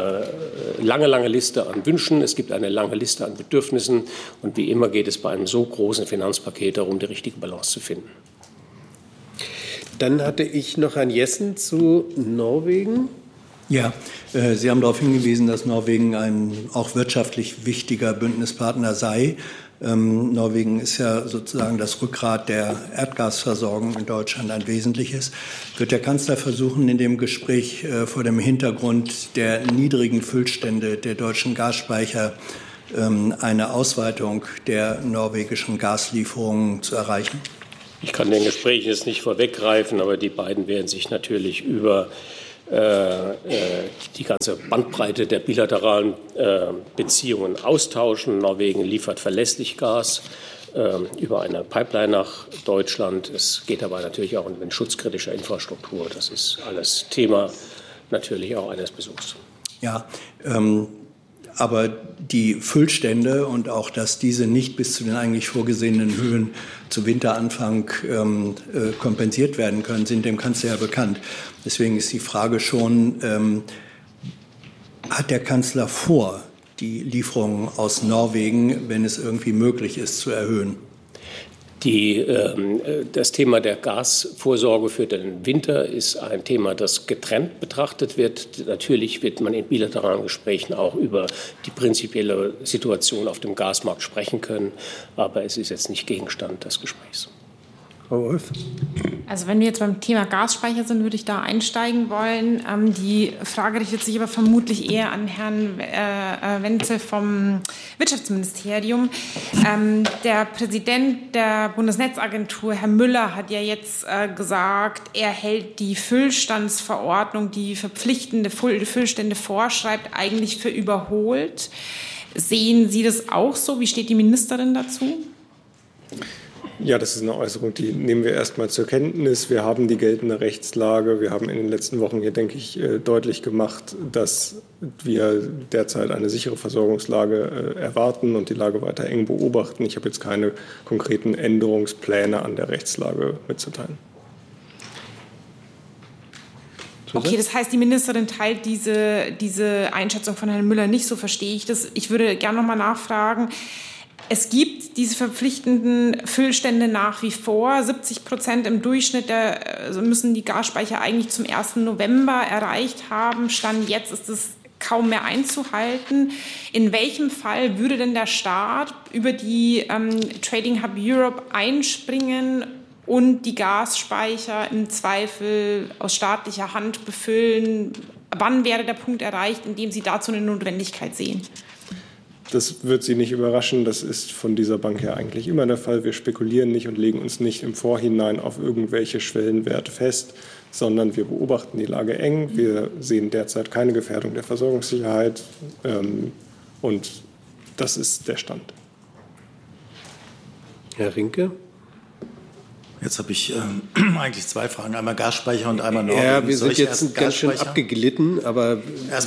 lange Liste an Wünschen, es gibt eine lange Liste an Bedürfnissen. Und wie immer geht es bei einem so großen Finanzpaket darum, die richtige Balance zu finden. Dann hatte ich noch Herrn Jessen zu Norwegen. Ja, Sie haben darauf hingewiesen, dass Norwegen ein auch wirtschaftlich wichtiger Bündnispartner sei. Norwegen ist ja sozusagen das Rückgrat der Erdgasversorgung in Deutschland, ein wesentliches. Wird der Kanzler versuchen, in dem Gespräch vor dem Hintergrund der niedrigen Füllstände der deutschen Gasspeicher eine Ausweitung der norwegischen Gaslieferungen zu erreichen? Ich kann den Gesprächen jetzt nicht vorweggreifen, aber die beiden werden sich natürlich über die ganze Bandbreite der bilateralen Beziehungen austauschen. Norwegen liefert verlässlich Gas über eine Pipeline nach Deutschland. Es geht dabei natürlich auch um den Schutz kritischer Infrastruktur. Das ist alles Thema natürlich auch eines Besuchs. Ja, aber die Füllstände und auch, dass diese nicht bis zu den eigentlich vorgesehenen Höhen zu Winteranfang kompensiert werden können, sind dem Kanzler ja bekannt. Deswegen ist die Frage schon, hat der Kanzler vor, die Lieferungen aus Norwegen, wenn es irgendwie möglich ist, zu erhöhen? Das Thema der Gasvorsorge für den Winter ist ein Thema, das getrennt betrachtet wird. Natürlich wird man in bilateralen Gesprächen auch über die prinzipielle Situation auf dem Gasmarkt sprechen können, aber es ist jetzt nicht Gegenstand des Gesprächs. Frau Wolf? Also wenn wir jetzt beim Thema Gasspeicher sind, würde ich da einsteigen wollen. Die Frage richtet sich aber vermutlich eher an Herrn Wenzel vom Wirtschaftsministerium. Der Präsident der Bundesnetzagentur, Herr Müller, hat ja jetzt gesagt, er hält die Füllstandsverordnung, die verpflichtende Füllstände vorschreibt, eigentlich für überholt. Sehen Sie das auch so? Wie steht die Ministerin dazu? Ja, das ist eine Äußerung, die nehmen wir erstmal zur Kenntnis. Wir haben die geltende Rechtslage. Wir haben in den letzten Wochen hier, denke ich, deutlich gemacht, dass wir derzeit eine sichere Versorgungslage erwarten und die Lage weiter eng beobachten. Ich habe jetzt keine konkreten Änderungspläne an der Rechtslage mitzuteilen. Okay, das heißt, die Ministerin teilt diese Einschätzung von Herrn Müller nicht, so verstehe ich das. Ich würde gerne noch mal nachfragen. Es gibt diese verpflichtenden Füllstände nach wie vor. 70% im Durchschnitt müssen die Gasspeicher eigentlich zum 1. November erreicht haben. Stand jetzt ist es kaum mehr einzuhalten. In welchem Fall würde denn der Staat über die Trading Hub Europe einspringen und die Gasspeicher im Zweifel aus staatlicher Hand befüllen? Wann wäre der Punkt erreicht, in dem Sie dazu eine Notwendigkeit sehen? Das wird Sie nicht überraschen. Das ist von dieser Bank her eigentlich immer der Fall. Wir spekulieren nicht und legen uns nicht im Vorhinein auf irgendwelche Schwellenwerte fest, sondern wir beobachten die Lage eng. Wir sehen derzeit keine Gefährdung der Versorgungssicherheit. Und das ist der Stand. Herr Rinke? Jetzt habe ich eigentlich zwei Fragen, einmal Gasspeicher und einmal Norwegen. Ja, wir sind jetzt ganz schön abgeglitten, aber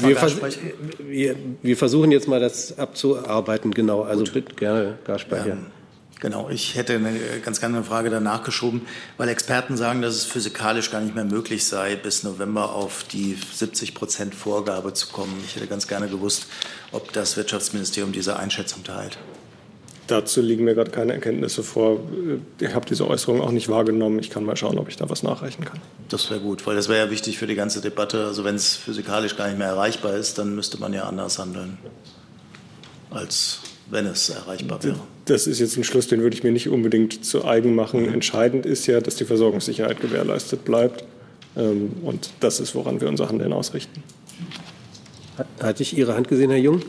wir versuchen jetzt mal das abzuarbeiten. Genau, also bitte gerne Gasspeicher. Genau, ich hätte eine ganz gerne eine Frage danach geschoben, weil Experten sagen, dass es physikalisch gar nicht mehr möglich sei, bis November auf die 70% Vorgabe zu kommen. Ich hätte ganz gerne gewusst, ob das Wirtschaftsministerium diese Einschätzung teilt. Dazu liegen mir gerade keine Erkenntnisse vor. Ich habe diese Äußerung auch nicht wahrgenommen. Ich kann mal schauen, ob ich da was nachreichen kann. Das wäre gut, weil das wäre ja wichtig für die ganze Debatte. Also wenn es physikalisch gar nicht mehr erreichbar ist, dann müsste man ja anders handeln, als wenn es erreichbar wäre. Das ist jetzt ein Schluss, den würde ich mir nicht unbedingt zu eigen machen. Entscheidend ist ja, dass die Versorgungssicherheit gewährleistet bleibt. Und das ist, woran wir unser Handeln ausrichten. Hatte ich Ihre Hand gesehen, Herr Jung?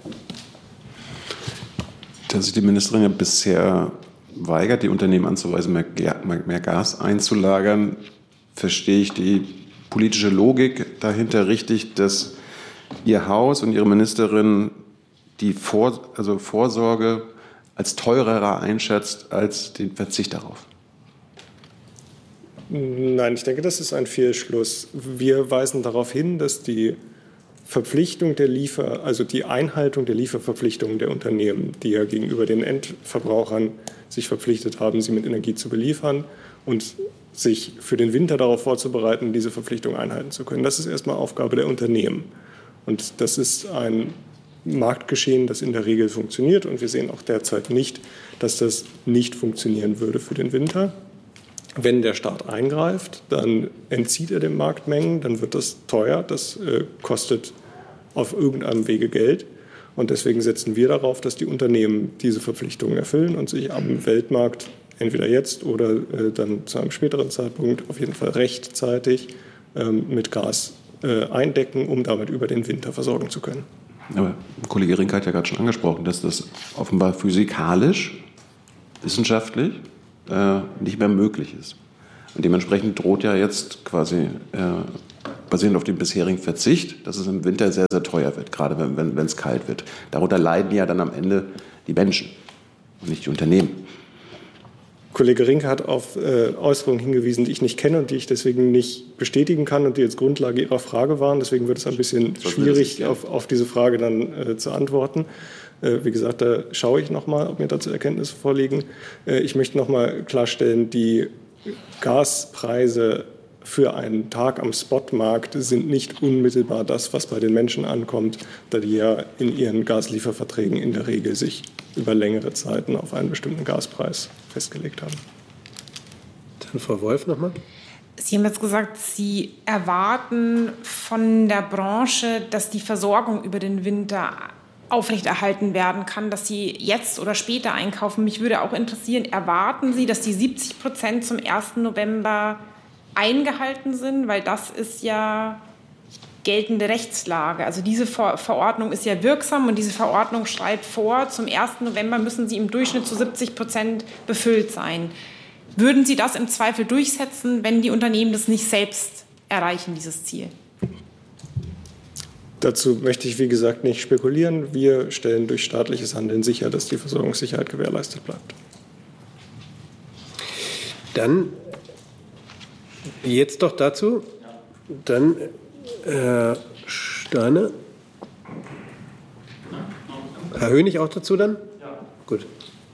Dass sich die Ministerin ja bisher weigert, die Unternehmen anzuweisen, mehr Gas einzulagern, verstehe ich die politische Logik dahinter richtig, dass Ihr Haus und Ihre Ministerin die Vorsorge als teurer einschätzt als den Verzicht darauf? Nein, ich denke, das ist ein Fehlschluss. Wir weisen darauf hin, dass die Verpflichtung die Einhaltung der Lieferverpflichtungen der Unternehmen, die ja gegenüber den Endverbrauchern sich verpflichtet haben, sie mit Energie zu beliefern und sich für den Winter darauf vorzubereiten, diese Verpflichtung einhalten zu können. Das ist erstmal Aufgabe der Unternehmen. Und das ist ein Marktgeschehen, das in der Regel funktioniert. Und wir sehen auch derzeit nicht, dass das nicht funktionieren würde für den Winter. Wenn der Staat eingreift, dann entzieht er dem Markt Mengen, dann wird das teuer, das kostet auf irgendeinem Wege Geld. Und deswegen setzen wir darauf, dass die Unternehmen diese Verpflichtungen erfüllen und sich am Weltmarkt entweder jetzt oder dann zu einem späteren Zeitpunkt auf jeden Fall rechtzeitig mit Gas eindecken, um damit über den Winter versorgen zu können. Aber Kollege Rinke hat ja gerade schon angesprochen, dass das offenbar physikalisch, wissenschaftlich nicht mehr möglich ist. Und dementsprechend droht ja jetzt quasi basierend auf dem bisherigen Verzicht, dass es im Winter sehr, sehr teuer wird, gerade wenn es kalt wird. Darunter leiden ja dann am Ende die Menschen und nicht die Unternehmen. Kollege Rinke hat auf Äußerungen hingewiesen, die ich nicht kenne und die ich deswegen nicht bestätigen kann und die jetzt Grundlage Ihrer Frage waren. Deswegen wird es ein bisschen schwierig, auf diese Frage dann zu antworten. Wie gesagt, da schaue ich noch mal, ob mir dazu Erkenntnisse vorliegen. Ich möchte noch mal klarstellen, die Gaspreise für einen Tag am Spotmarkt sind nicht unmittelbar das, was bei den Menschen ankommt, da die ja in ihren Gaslieferverträgen in der Regel sich über längere Zeiten auf einen bestimmten Gaspreis festgelegt haben. Dann Frau Wolf nochmal. Sie haben jetzt gesagt, Sie erwarten von der Branche, dass die Versorgung über den Winter aufrechterhalten werden kann, dass Sie jetzt oder später einkaufen. Mich würde auch interessieren, erwarten Sie, dass die 70% zum 1. November eingehalten sind? Weil das ist ja geltende Rechtslage. Also diese Verordnung ist ja wirksam und diese Verordnung schreibt vor, zum 1. November müssen sie im Durchschnitt zu 70% befüllt sein. Würden Sie das im Zweifel durchsetzen, wenn die Unternehmen das nicht selbst erreichen, dieses Ziel? Dazu möchte ich, wie gesagt, nicht spekulieren. Wir stellen durch staatliches Handeln sicher, dass die Versorgungssicherheit gewährleistet bleibt. Dann jetzt doch dazu. Dann Herr Steiner. Herr Hönig auch dazu dann? Ja. Gut.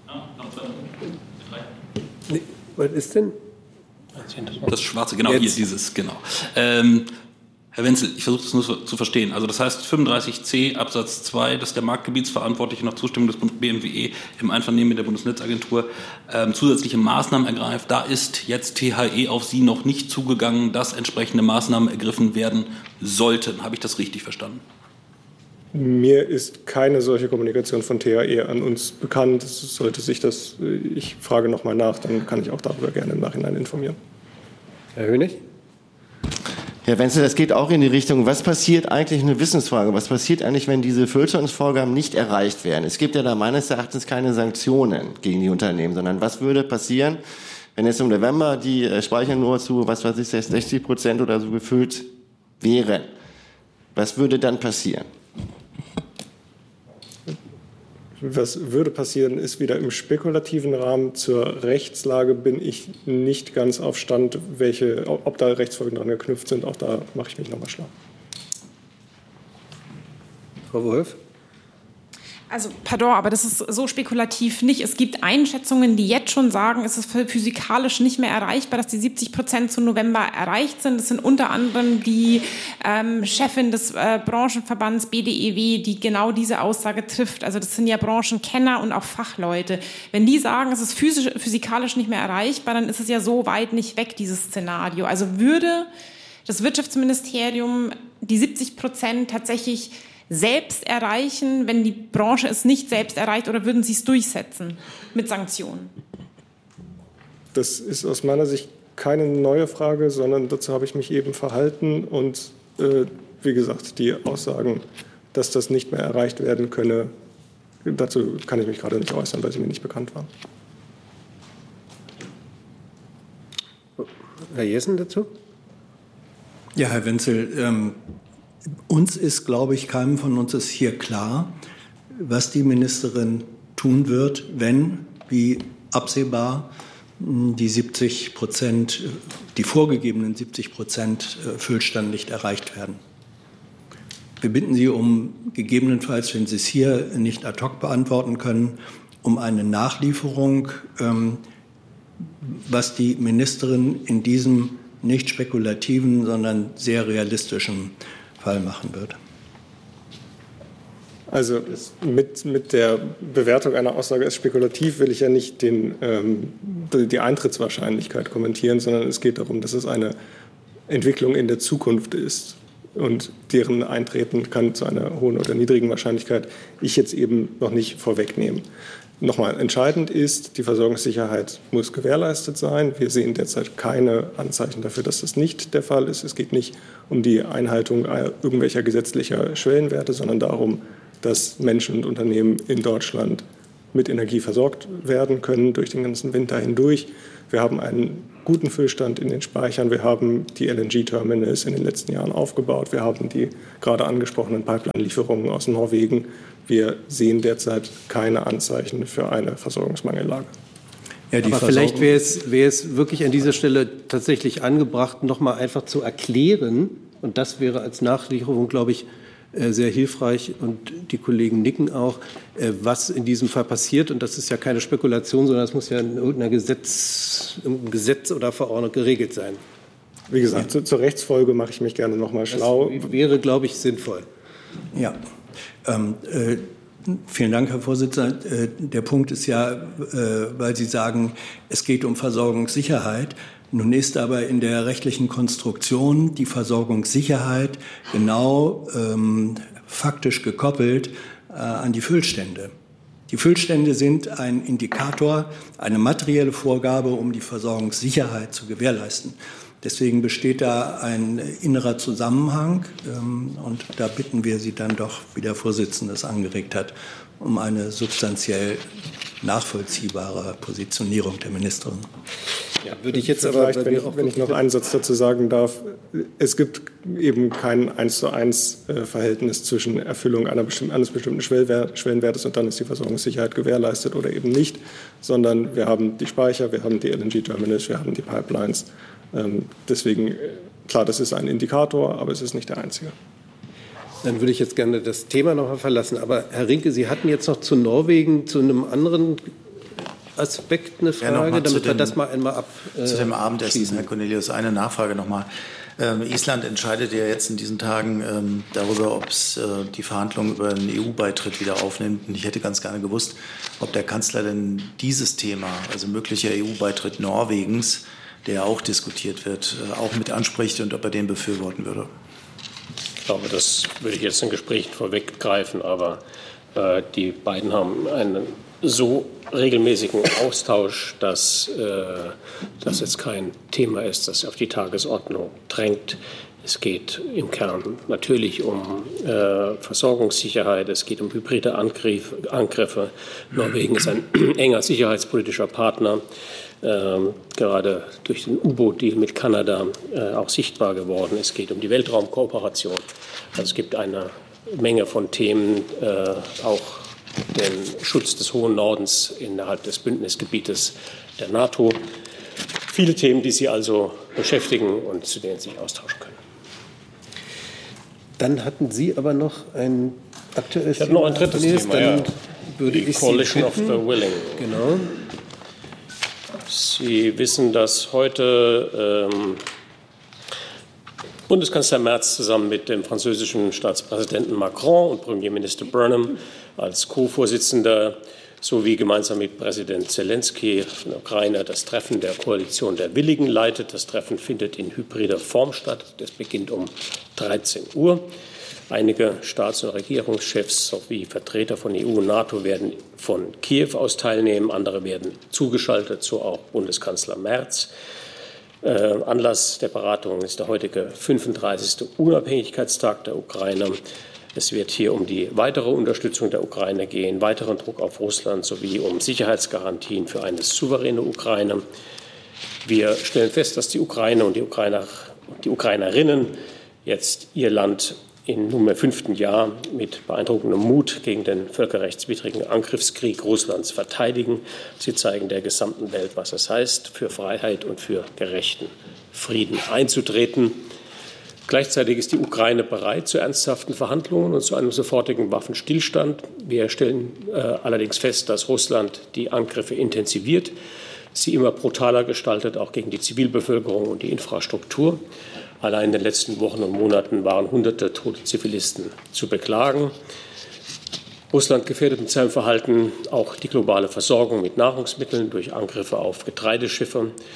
Nee, was ist denn? Das Schwarze, genau, jetzt. Hier dieses, genau. Herr Wenzel, ich versuche das nur zu verstehen. Also das heißt 35c Absatz 2, dass der Marktgebietsverantwortliche nach Zustimmung des BMWE im Einvernehmen mit der Bundesnetzagentur zusätzliche Maßnahmen ergreift. Da ist jetzt THE auf Sie noch nicht zugegangen, dass entsprechende Maßnahmen ergriffen werden sollten. Habe ich das richtig verstanden? Mir ist keine solche Kommunikation von THE an uns bekannt. Sollte sich das, ich frage noch mal nach, dann kann ich auch darüber gerne im Nachhinein informieren. Herr Hönig? Herr Wenzel, das geht auch in die Richtung, was passiert eigentlich, eine Wissensfrage, was passiert eigentlich, wenn diese Füllstandvorgaben nicht erreicht werden? Es gibt ja da meines Erachtens keine Sanktionen gegen die Unternehmen, sondern was würde passieren, wenn jetzt im November die Speicher nur zu, 60% oder so gefüllt wären? Was würde dann passieren? Was würde passieren, ist wieder im spekulativen Rahmen. Zur Rechtslage bin ich nicht ganz auf Stand, ob da Rechtsfolgen dran geknüpft sind. Auch da mache ich mich nochmal schlau. Frau Wolf? Also, pardon, aber das ist so spekulativ nicht. Es gibt Einschätzungen, die jetzt schon sagen, es ist physikalisch nicht mehr erreichbar, dass die 70% zum November erreicht sind. Das sind unter anderem die Chefin des Branchenverbands BDEW, die genau diese Aussage trifft. Also das sind ja Branchenkenner und auch Fachleute. Wenn die sagen, es ist physikalisch nicht mehr erreichbar, dann ist es ja so weit nicht weg, dieses Szenario. Also würde das Wirtschaftsministerium die 70% tatsächlich selbst erreichen, wenn die Branche es nicht selbst erreicht, oder würden Sie es durchsetzen mit Sanktionen? Das ist aus meiner Sicht keine neue Frage, sondern dazu habe ich mich eben verhalten. Und wie gesagt, die Aussagen, dass das nicht mehr erreicht werden könne, dazu kann ich mich gerade nicht äußern, weil sie mir nicht bekannt waren. Herr Jessen dazu? Ja, Herr Wenzel, uns ist, glaube ich, keinem von uns ist hier klar, was die Ministerin tun wird, wenn, wie absehbar, die 70%, die vorgegebenen 70% Füllstand nicht erreicht werden. Wir bitten Sie um gegebenenfalls, wenn Sie es hier nicht ad hoc beantworten können, um eine Nachlieferung, was die Ministerin in diesem nicht spekulativen, sondern sehr realistischen Fall machen wird. Also mit der Bewertung einer Aussage als spekulativ will ich ja nicht die Eintrittswahrscheinlichkeit kommentieren, sondern es geht darum, dass es eine Entwicklung in der Zukunft ist. und deren Eintreten kann zu einer hohen oder niedrigen Wahrscheinlichkeit ich jetzt eben noch nicht vorwegnehmen. Nochmal, entscheidend ist, die Versorgungssicherheit muss gewährleistet sein. Wir sehen derzeit keine Anzeichen dafür, dass das nicht der Fall ist. Es geht nicht um die Einhaltung irgendwelcher gesetzlicher Schwellenwerte, sondern darum, dass Menschen und Unternehmen in Deutschland mit Energie versorgt werden können durch den ganzen Winter hindurch. Wir haben einen guten Füllstand in den Speichern. Wir haben die LNG-Terminals in den letzten Jahren aufgebaut. Wir haben die gerade angesprochenen Pipeline-Lieferungen aus Norwegen. Wir sehen derzeit keine Anzeichen für eine Versorgungsmangellage. Ja, aber vielleicht wäre es wirklich an dieser Stelle tatsächlich angebracht, noch mal einfach zu erklären, und das wäre als Nachlieferung, glaube ich, sehr hilfreich, und die Kollegen nicken auch, was in diesem Fall passiert. Und das ist ja keine Spekulation, sondern das muss ja in irgendeinem Gesetz oder Verordnung geregelt sein. Wie gesagt, zur Rechtsfolge mache ich mich gerne noch mal schlau. Das wäre, glaube ich, sinnvoll. Ja, vielen Dank, Herr Vorsitzender. Der Punkt ist ja, weil Sie sagen, es geht um Versorgungssicherheit. Nun ist aber in der rechtlichen Konstruktion die Versorgungssicherheit genau faktisch gekoppelt an die Füllstände. Die Füllstände sind ein Indikator, eine materielle Vorgabe, um die Versorgungssicherheit zu gewährleisten. Deswegen besteht da ein innerer Zusammenhang, und da bitten wir Sie dann doch, wie der Vorsitzende es angeregt hat, um eine substanziell nachvollziehbare Positionierung der Ministerin. Ja, würde ich jetzt aber, wenn ich noch einen Satz dazu sagen darf, es gibt eben kein 1:1 Verhältnis zwischen Erfüllung eines bestimmten Schwellenwertes und dann ist die Versorgungssicherheit gewährleistet oder eben nicht, sondern wir haben die Speicher, wir haben die LNG-Terminals, wir haben die Pipelines. Deswegen, klar, das ist ein Indikator, aber es ist nicht der einzige. Dann würde ich jetzt gerne das Thema noch mal verlassen. Aber Herr Rinke, Sie hatten jetzt noch zu Norwegen, zu einem anderen Aspekt eine Frage, damit wir das mal einmal abschließen. Zu dem Abendessen, Herr Cornelius, eine Nachfrage noch mal. Island entscheidet ja jetzt in diesen Tagen darüber, ob es die Verhandlungen über einen EU-Beitritt wieder aufnimmt. Und ich hätte ganz gerne gewusst, ob der Kanzler denn dieses Thema, also möglicher EU-Beitritt Norwegens, der auch diskutiert wird, auch mit anspricht und ob er den befürworten würde. Ich glaube, das würde ich jetzt in Gesprächen vorweggreifen, aber die beiden haben einen so regelmäßigen Austausch, dass das jetzt kein Thema ist, das auf die Tagesordnung drängt. Es geht im Kern natürlich um Versorgungssicherheit, es geht um hybride Angriffe. Norwegen ist ein enger sicherheitspolitischer Partner, gerade durch den U-Boot-Deal mit Kanada auch sichtbar geworden. Es geht um die Weltraumkooperation. Also es gibt eine Menge von Themen, auch den Schutz des hohen Nordens innerhalb des Bündnisgebietes der NATO. Viele Themen, die Sie also beschäftigen und zu denen Sie sich austauschen können. Dann hatten Sie aber noch ein aktuelles Thema. Ich habe noch ein drittes Thema, dann würde die Coalition of the Willing. Genau. Sie wissen, dass heute Bundeskanzler Merz zusammen mit dem französischen Staatspräsidenten Macron und Premierminister Burnham als Co-Vorsitzender sowie gemeinsam mit Präsident Zelensky von der Ukraine das Treffen der Koalition der Willigen leitet. Das Treffen findet in hybrider Form statt. Das beginnt um 13 Uhr. Einige Staats- und Regierungschefs sowie Vertreter von EU und NATO werden von Kiew aus teilnehmen. Andere werden zugeschaltet, so auch Bundeskanzler Merz. Anlass der Beratungen ist der heutige 35. Unabhängigkeitstag der Ukraine. Es wird hier um die weitere Unterstützung der Ukraine gehen, weiteren Druck auf Russland sowie um Sicherheitsgarantien für eine souveräne Ukraine. Wir stellen fest, dass die Ukraine und die Ukrainerinnen jetzt ihr Land in nunmehr 5. Jahr mit beeindruckendem Mut gegen den völkerrechtswidrigen Angriffskrieg Russlands verteidigen. Sie zeigen der gesamten Welt, was es heißt, für Freiheit und für gerechten Frieden einzutreten. Gleichzeitig ist die Ukraine bereit zu ernsthaften Verhandlungen und zu einem sofortigen Waffenstillstand. Wir stellen allerdings fest, dass Russland die Angriffe intensiviert, sie immer brutaler gestaltet, auch gegen die Zivilbevölkerung und die Infrastruktur. Allein in den letzten Wochen und Monaten waren Hunderte tote Zivilisten zu beklagen. Russland gefährdet mit seinem Verhalten auch die globale Versorgung mit Nahrungsmitteln durch Angriffe auf Getreideschiffe.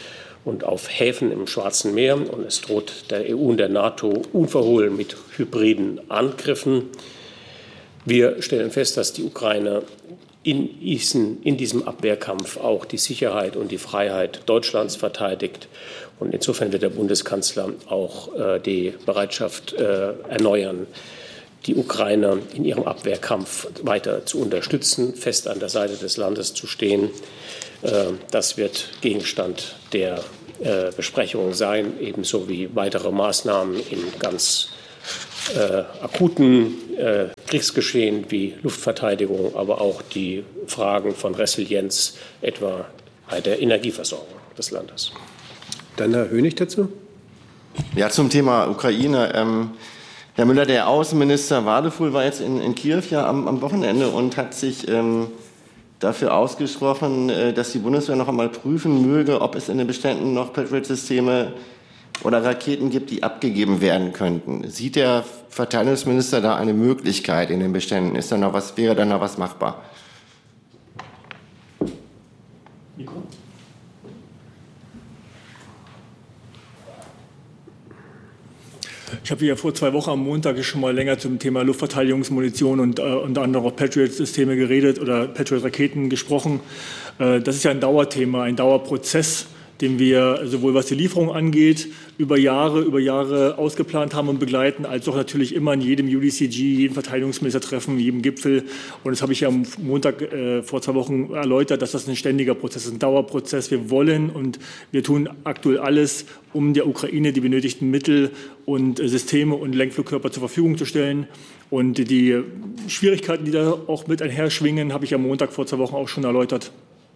und auf Häfen im Schwarzen Meer. Und es droht der EU und der NATO unverhohlen mit hybriden Angriffen. Wir stellen fest, dass die Ukraine in diesem Abwehrkampf auch die Sicherheit und die Freiheit Deutschlands verteidigt. Und insofern wird der Bundeskanzler auch die Bereitschaft erneuern, die Ukraine in ihrem Abwehrkampf weiter zu unterstützen, fest an der Seite des Landes zu stehen. Das wird Gegenstand der Besprechungen sein, ebenso wie weitere Maßnahmen im ganz akuten Kriegsgeschehen wie Luftverteidigung, aber auch die Fragen von Resilienz, etwa bei der Energieversorgung des Landes. Dann Herr Hönig dazu. Ja, zum Thema Ukraine. Herr Müller, der Außenminister Wadefuhl war jetzt in Kiew ja am Wochenende und hat sich dafür ausgesprochen, dass die Bundeswehr noch einmal prüfen möge, ob es in den Beständen noch Patriot-Systeme oder Raketen gibt, die abgegeben werden könnten. Sieht der Verteidigungsminister da eine Möglichkeit in den Beständen? Wäre da noch was machbar? Mikro. Ich habe ja vor 2 Wochen am Montag schon mal länger zum Thema Luftverteidigungsmunition und unter anderem auch Patriot-Systeme geredet oder Patriot-Raketen gesprochen. Das ist ja ein Dauerthema, ein Dauerprozess, den wir sowohl was die Lieferung angeht, über Jahre ausgeplant haben und begleiten, als auch natürlich immer in jedem UDCG, jedem Verteidigungsministertreffen, jedem Gipfel. Und das habe ich ja am Montag vor 2 Wochen erläutert, dass das ein ständiger Prozess ist, ein Dauerprozess. Wir wollen und wir tun aktuell alles, um der Ukraine die benötigten Mittel und Systeme und Lenkflugkörper zur Verfügung zu stellen. Und die Schwierigkeiten, die da auch mit einherschwingen, habe ich am Montag vor 2 Wochen auch schon erläutert.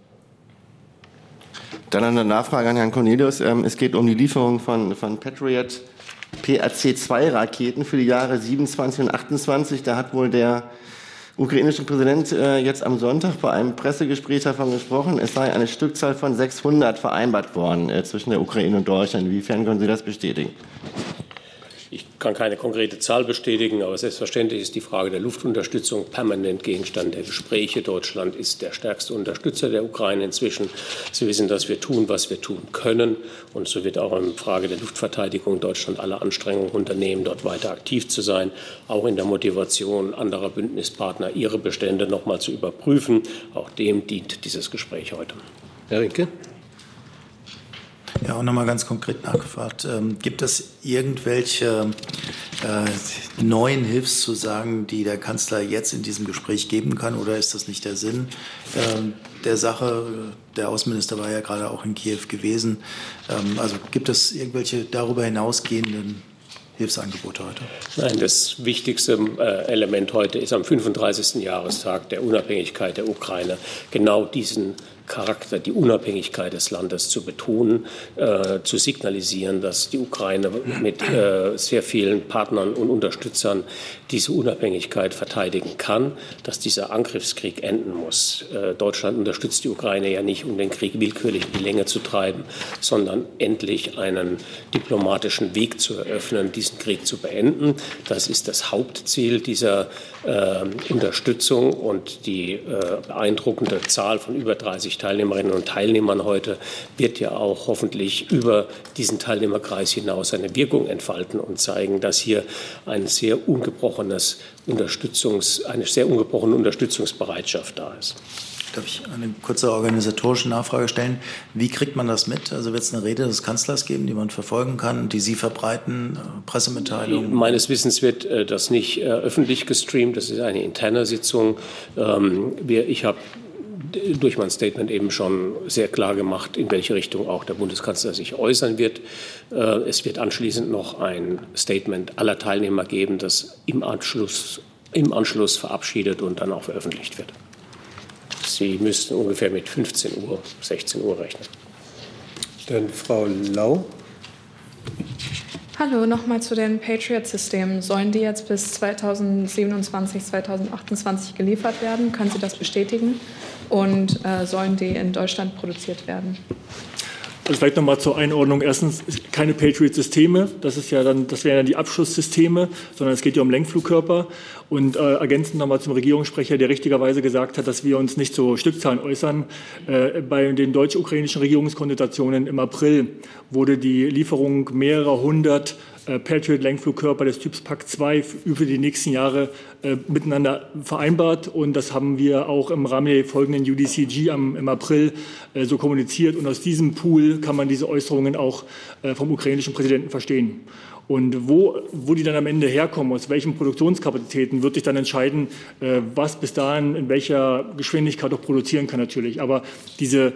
Dann eine Nachfrage an Herrn Cornelius. Es geht um die Lieferung von Patriot PAC-2-Raketen für die Jahre 27 und 28. Da hat wohl der ukrainische Präsident jetzt am Sonntag bei einem Pressegespräch davon gesprochen, es sei eine Stückzahl von 600 vereinbart worden zwischen der Ukraine und Deutschland. Inwiefern können Sie das bestätigen? Ich kann keine konkrete Zahl bestätigen, aber selbstverständlich ist die Frage der Luftunterstützung permanent Gegenstand der Gespräche. Deutschland ist der stärkste Unterstützer der Ukraine inzwischen. Sie wissen, dass wir tun, was wir tun können. Und so wird auch in Frage der Luftverteidigung Deutschland alle Anstrengungen unternehmen, dort weiter aktiv zu sein, auch in der Motivation anderer Bündnispartner, ihre Bestände noch mal zu überprüfen. Auch dem dient dieses Gespräch heute. Herr Rinke. Ja, auch noch mal ganz konkret nachgefragt. Gibt es irgendwelche neuen Hilfszusagen, die der Kanzler jetzt in diesem Gespräch geben kann, oder ist das nicht der Sinn der Sache? Der Außenminister war ja gerade auch in Kiew gewesen. Also gibt es irgendwelche darüber hinausgehenden Hilfsangebote heute? Nein, das wichtigste Element heute ist am 35. Jahrestag der Unabhängigkeit der Ukraine genau diesen Charakter, die Unabhängigkeit des Landes zu betonen, zu signalisieren, dass die Ukraine mit sehr vielen Partnern und Unterstützern diese Unabhängigkeit verteidigen kann, dass dieser Angriffskrieg enden muss. Deutschland unterstützt die Ukraine ja nicht, um den Krieg willkürlich in die Länge zu treiben, sondern endlich einen diplomatischen Weg zu eröffnen, diesen Krieg zu beenden. Das ist das Hauptziel dieser Unterstützung, und die beeindruckende Zahl von über 30 Teilnehmerinnen und Teilnehmern heute wird ja auch hoffentlich über diesen Teilnehmerkreis hinaus eine Wirkung entfalten und zeigen, dass hier eine sehr ungebrochene Unterstützungsbereitschaft da ist. Darf ich eine kurze organisatorische Nachfrage stellen? Wie kriegt man das mit? Also wird es eine Rede des Kanzlers geben, die man verfolgen kann, die Sie verbreiten, Pressemitteilungen? Meines Wissens wird das nicht öffentlich gestreamt. Das ist eine interne Sitzung. Ich habe durch mein Statement eben schon sehr klar gemacht, in welche Richtung auch der Bundeskanzler sich äußern wird. Es wird anschließend noch ein Statement aller Teilnehmer geben, das im Anschluss verabschiedet und dann auch veröffentlicht wird. Sie müssten ungefähr mit 15 Uhr, 16 Uhr rechnen. Dann Frau Lau. Hallo, nochmal zu den Patriot-Systemen. Sollen die jetzt bis 2027, 2028 geliefert werden? Können Sie das bestätigen? Und sollen die in Deutschland produziert werden? Also vielleicht nochmal zur Einordnung. Erstens keine Patriot-Systeme, das wären dann die Abschusssysteme, sondern es geht ja um Lenkflugkörper. Und ergänzend nochmal zum Regierungssprecher, der richtigerweise gesagt hat, dass wir uns nicht zu Stückzahlen äußern. Bei den deutsch-ukrainischen Regierungskonsultationen im April wurde die Lieferung mehrerer hundert Patriot-Lenkflugkörper des Typs PAC-2 über die nächsten Jahre miteinander vereinbart. Und das haben wir auch im Rahmen der folgenden UDCG im April so kommuniziert. Und aus diesem Pool kann man diese Äußerungen auch vom ukrainischen Präsidenten verstehen. Und wo die dann am Ende herkommen, aus welchen Produktionskapazitäten, wird sich dann entscheiden, was bis dahin in welcher Geschwindigkeit auch produzieren kann natürlich. Aber diese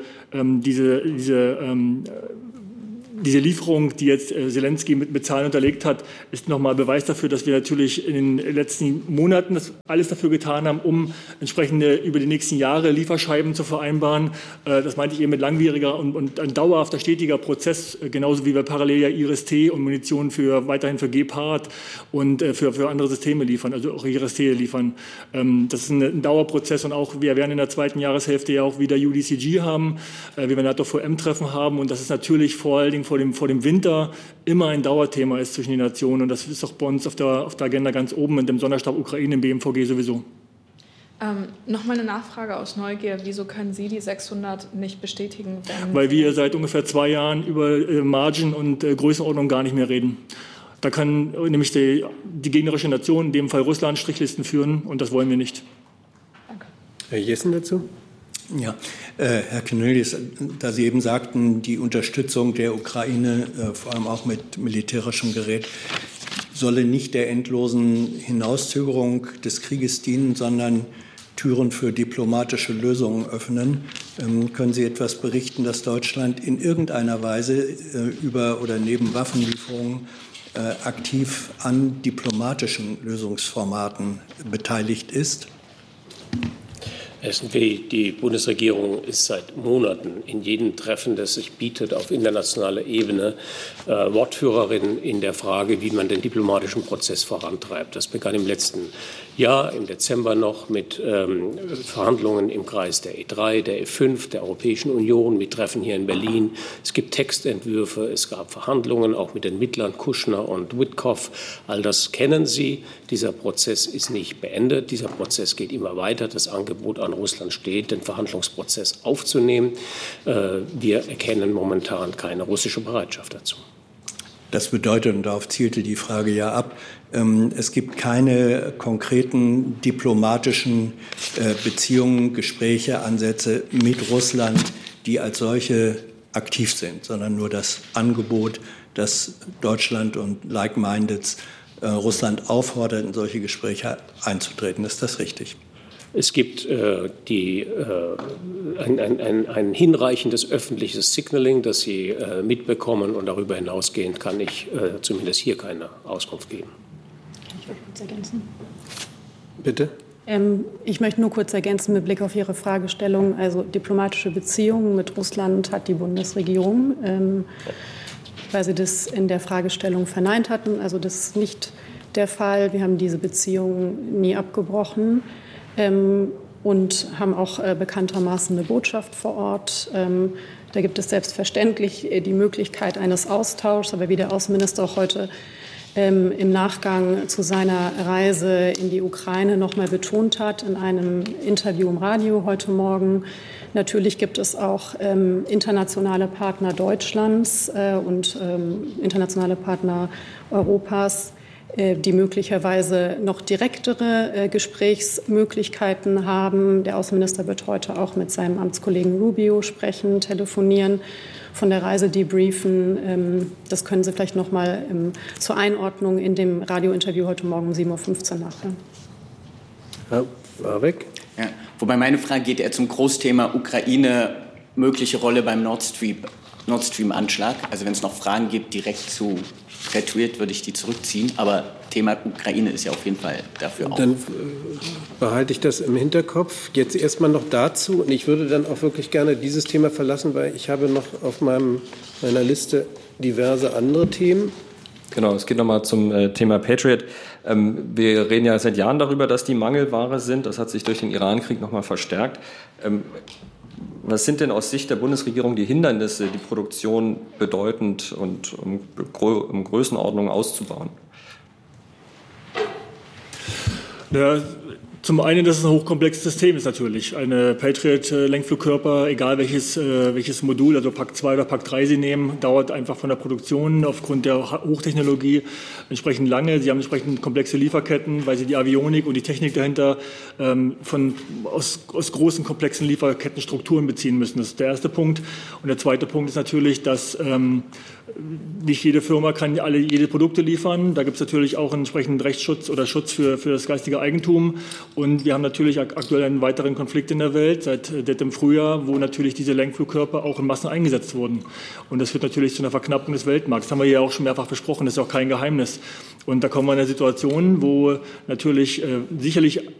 Lieferung, die jetzt Zelensky mit Zahlen unterlegt hat, ist nochmal Beweis dafür, dass wir natürlich in den letzten Monaten alles dafür getan haben, um entsprechende über die nächsten Jahre Lieferscheiben zu vereinbaren. Das meinte ich eben mit langwieriger und ein dauerhafter, stetiger Prozess, genauso wie wir parallel ja IRIS-T und Munition weiterhin für Gepard und für andere Systeme liefern, also auch IRIS-T liefern. Das ist ein Dauerprozess und auch wir werden in der zweiten Jahreshälfte ja auch wieder UDCG haben, wie wir NATO-VM-Treffen haben und das ist natürlich vor allen Dingen vor dem Winter immer ein Dauerthema ist zwischen den Nationen. Und das ist auch bei uns auf der Agenda ganz oben in dem Sonderstab Ukraine im BMVG sowieso. Nochmal eine Nachfrage aus Neugier. Wieso können Sie die 600 nicht bestätigen? Weil wir seit ungefähr 2 Jahren über Margin und Größenordnung gar nicht mehr reden. Da kann nämlich die gegnerische Nation, in dem Fall Russland, Strichlisten führen und das wollen wir nicht. Danke. Herr Jessen dazu? Ja, Herr Cornelius, da Sie eben sagten, die Unterstützung der Ukraine, vor allem auch mit militärischem Gerät, solle nicht der endlosen Hinauszögerung des Krieges dienen, sondern Türen für diplomatische Lösungen öffnen. Können Sie etwas berichten, dass Deutschland in irgendeiner Weise über oder neben Waffenlieferungen aktiv an diplomatischen Lösungsformaten beteiligt ist? Die Bundesregierung ist seit Monaten in jedem Treffen, das sich bietet, auf internationaler Ebene Wortführerin in der Frage, wie man den diplomatischen Prozess vorantreibt. Das begann im letzten Jahr, im Dezember noch, mit Verhandlungen im Kreis der E3, der E5, der Europäischen Union, mit Treffen hier in Berlin. Es gibt Textentwürfe, es gab Verhandlungen auch mit den Mittlern Kushner und Witkoff. All das kennen Sie. Dieser Prozess ist nicht beendet. Dieser Prozess geht immer weiter. Das Angebot an Russland steht, den Verhandlungsprozess aufzunehmen. Wir erkennen momentan keine russische Bereitschaft dazu. Das bedeutet, und darauf zielte die Frage ja ab, es gibt keine konkreten diplomatischen Beziehungen, Gespräche, Ansätze mit Russland, die als solche aktiv sind, sondern nur das Angebot, dass Deutschland und Like-Mindeds Russland auffordert, in solche Gespräche einzutreten. Ist das richtig? Es gibt ein hinreichendes öffentliches Signaling, das Sie mitbekommen. Und darüber hinausgehend kann ich zumindest hier keine Auskunft geben. Kann ich kurz ergänzen? Bitte. Ich möchte nur kurz ergänzen mit Blick auf Ihre Fragestellung. Also diplomatische Beziehungen mit Russland hat die Bundesregierung, weil Sie das in der Fragestellung verneint hatten. Also das ist nicht der Fall. Wir haben diese Beziehungen nie abgebrochen. Und haben auch bekanntermaßen eine Botschaft vor Ort. Da gibt es selbstverständlich die Möglichkeit eines Austauschs, aber wie der Außenminister auch heute im Nachgang zu seiner Reise in die Ukraine noch mal betont hat, in einem Interview im Radio heute Morgen, natürlich gibt es auch internationale Partner Deutschlands und internationale Partner Europas, die möglicherweise noch direktere Gesprächsmöglichkeiten haben. Der Außenminister wird heute auch mit seinem Amtskollegen Rubio sprechen, telefonieren, von der Reise debriefen. Das können Sie vielleicht noch mal zur Einordnung in dem Radiointerview heute Morgen um 7.15 Uhr nachhören. Herr Warwick? Ja, wobei meine Frage geht eher zum Großthema Ukraine, mögliche Rolle beim Nord Stream-Anschlag. Also wenn es noch Fragen gibt direkt zu Patriot, würde ich die zurückziehen. Aber Thema Ukraine ist ja auf jeden Fall dafür auch. Dann behalte ich das im Hinterkopf. Jetzt erstmal noch dazu. Und ich würde dann auch wirklich gerne dieses Thema verlassen, weil ich habe noch auf meiner Liste diverse andere Themen. Genau, es geht nochmal zum Thema Patriot. Wir reden ja seit Jahren darüber, dass die Mangelware sind. Das hat sich durch den Iran-Krieg nochmal verstärkt. Was sind denn aus Sicht der Bundesregierung die Hindernisse, die Produktion bedeutend und um Größenordnung auszubauen? Ja, zum einen, dass es ein hochkomplexes System ist natürlich. Eine Patriot-Lenkflugkörper, egal welches Modul, also Pak 2 oder Pak 3 Sie nehmen, dauert einfach von der Produktion aufgrund der Hochtechnologie entsprechend lange. Sie haben entsprechend komplexe Lieferketten, weil Sie die Avionik und die Technik dahinter aus großen, komplexen Lieferkettenstrukturen beziehen müssen. Das ist der erste Punkt. Und der zweite Punkt ist natürlich, dass nicht jede Firma kann jede Produkte liefern. Da gibt es natürlich auch einen entsprechenden Rechtsschutz oder Schutz für das geistige Eigentum. Und wir haben natürlich aktuell einen weiteren Konflikt in der Welt seit dem Frühjahr, wo natürlich diese Lenkflugkörper auch in Massen eingesetzt wurden. Und das führt natürlich zu einer Verknappung des Weltmarkts. Das haben wir ja auch schon mehrfach besprochen, das ist auch kein Geheimnis. Und da kommen wir in eine Situation, wo natürlich sicherlich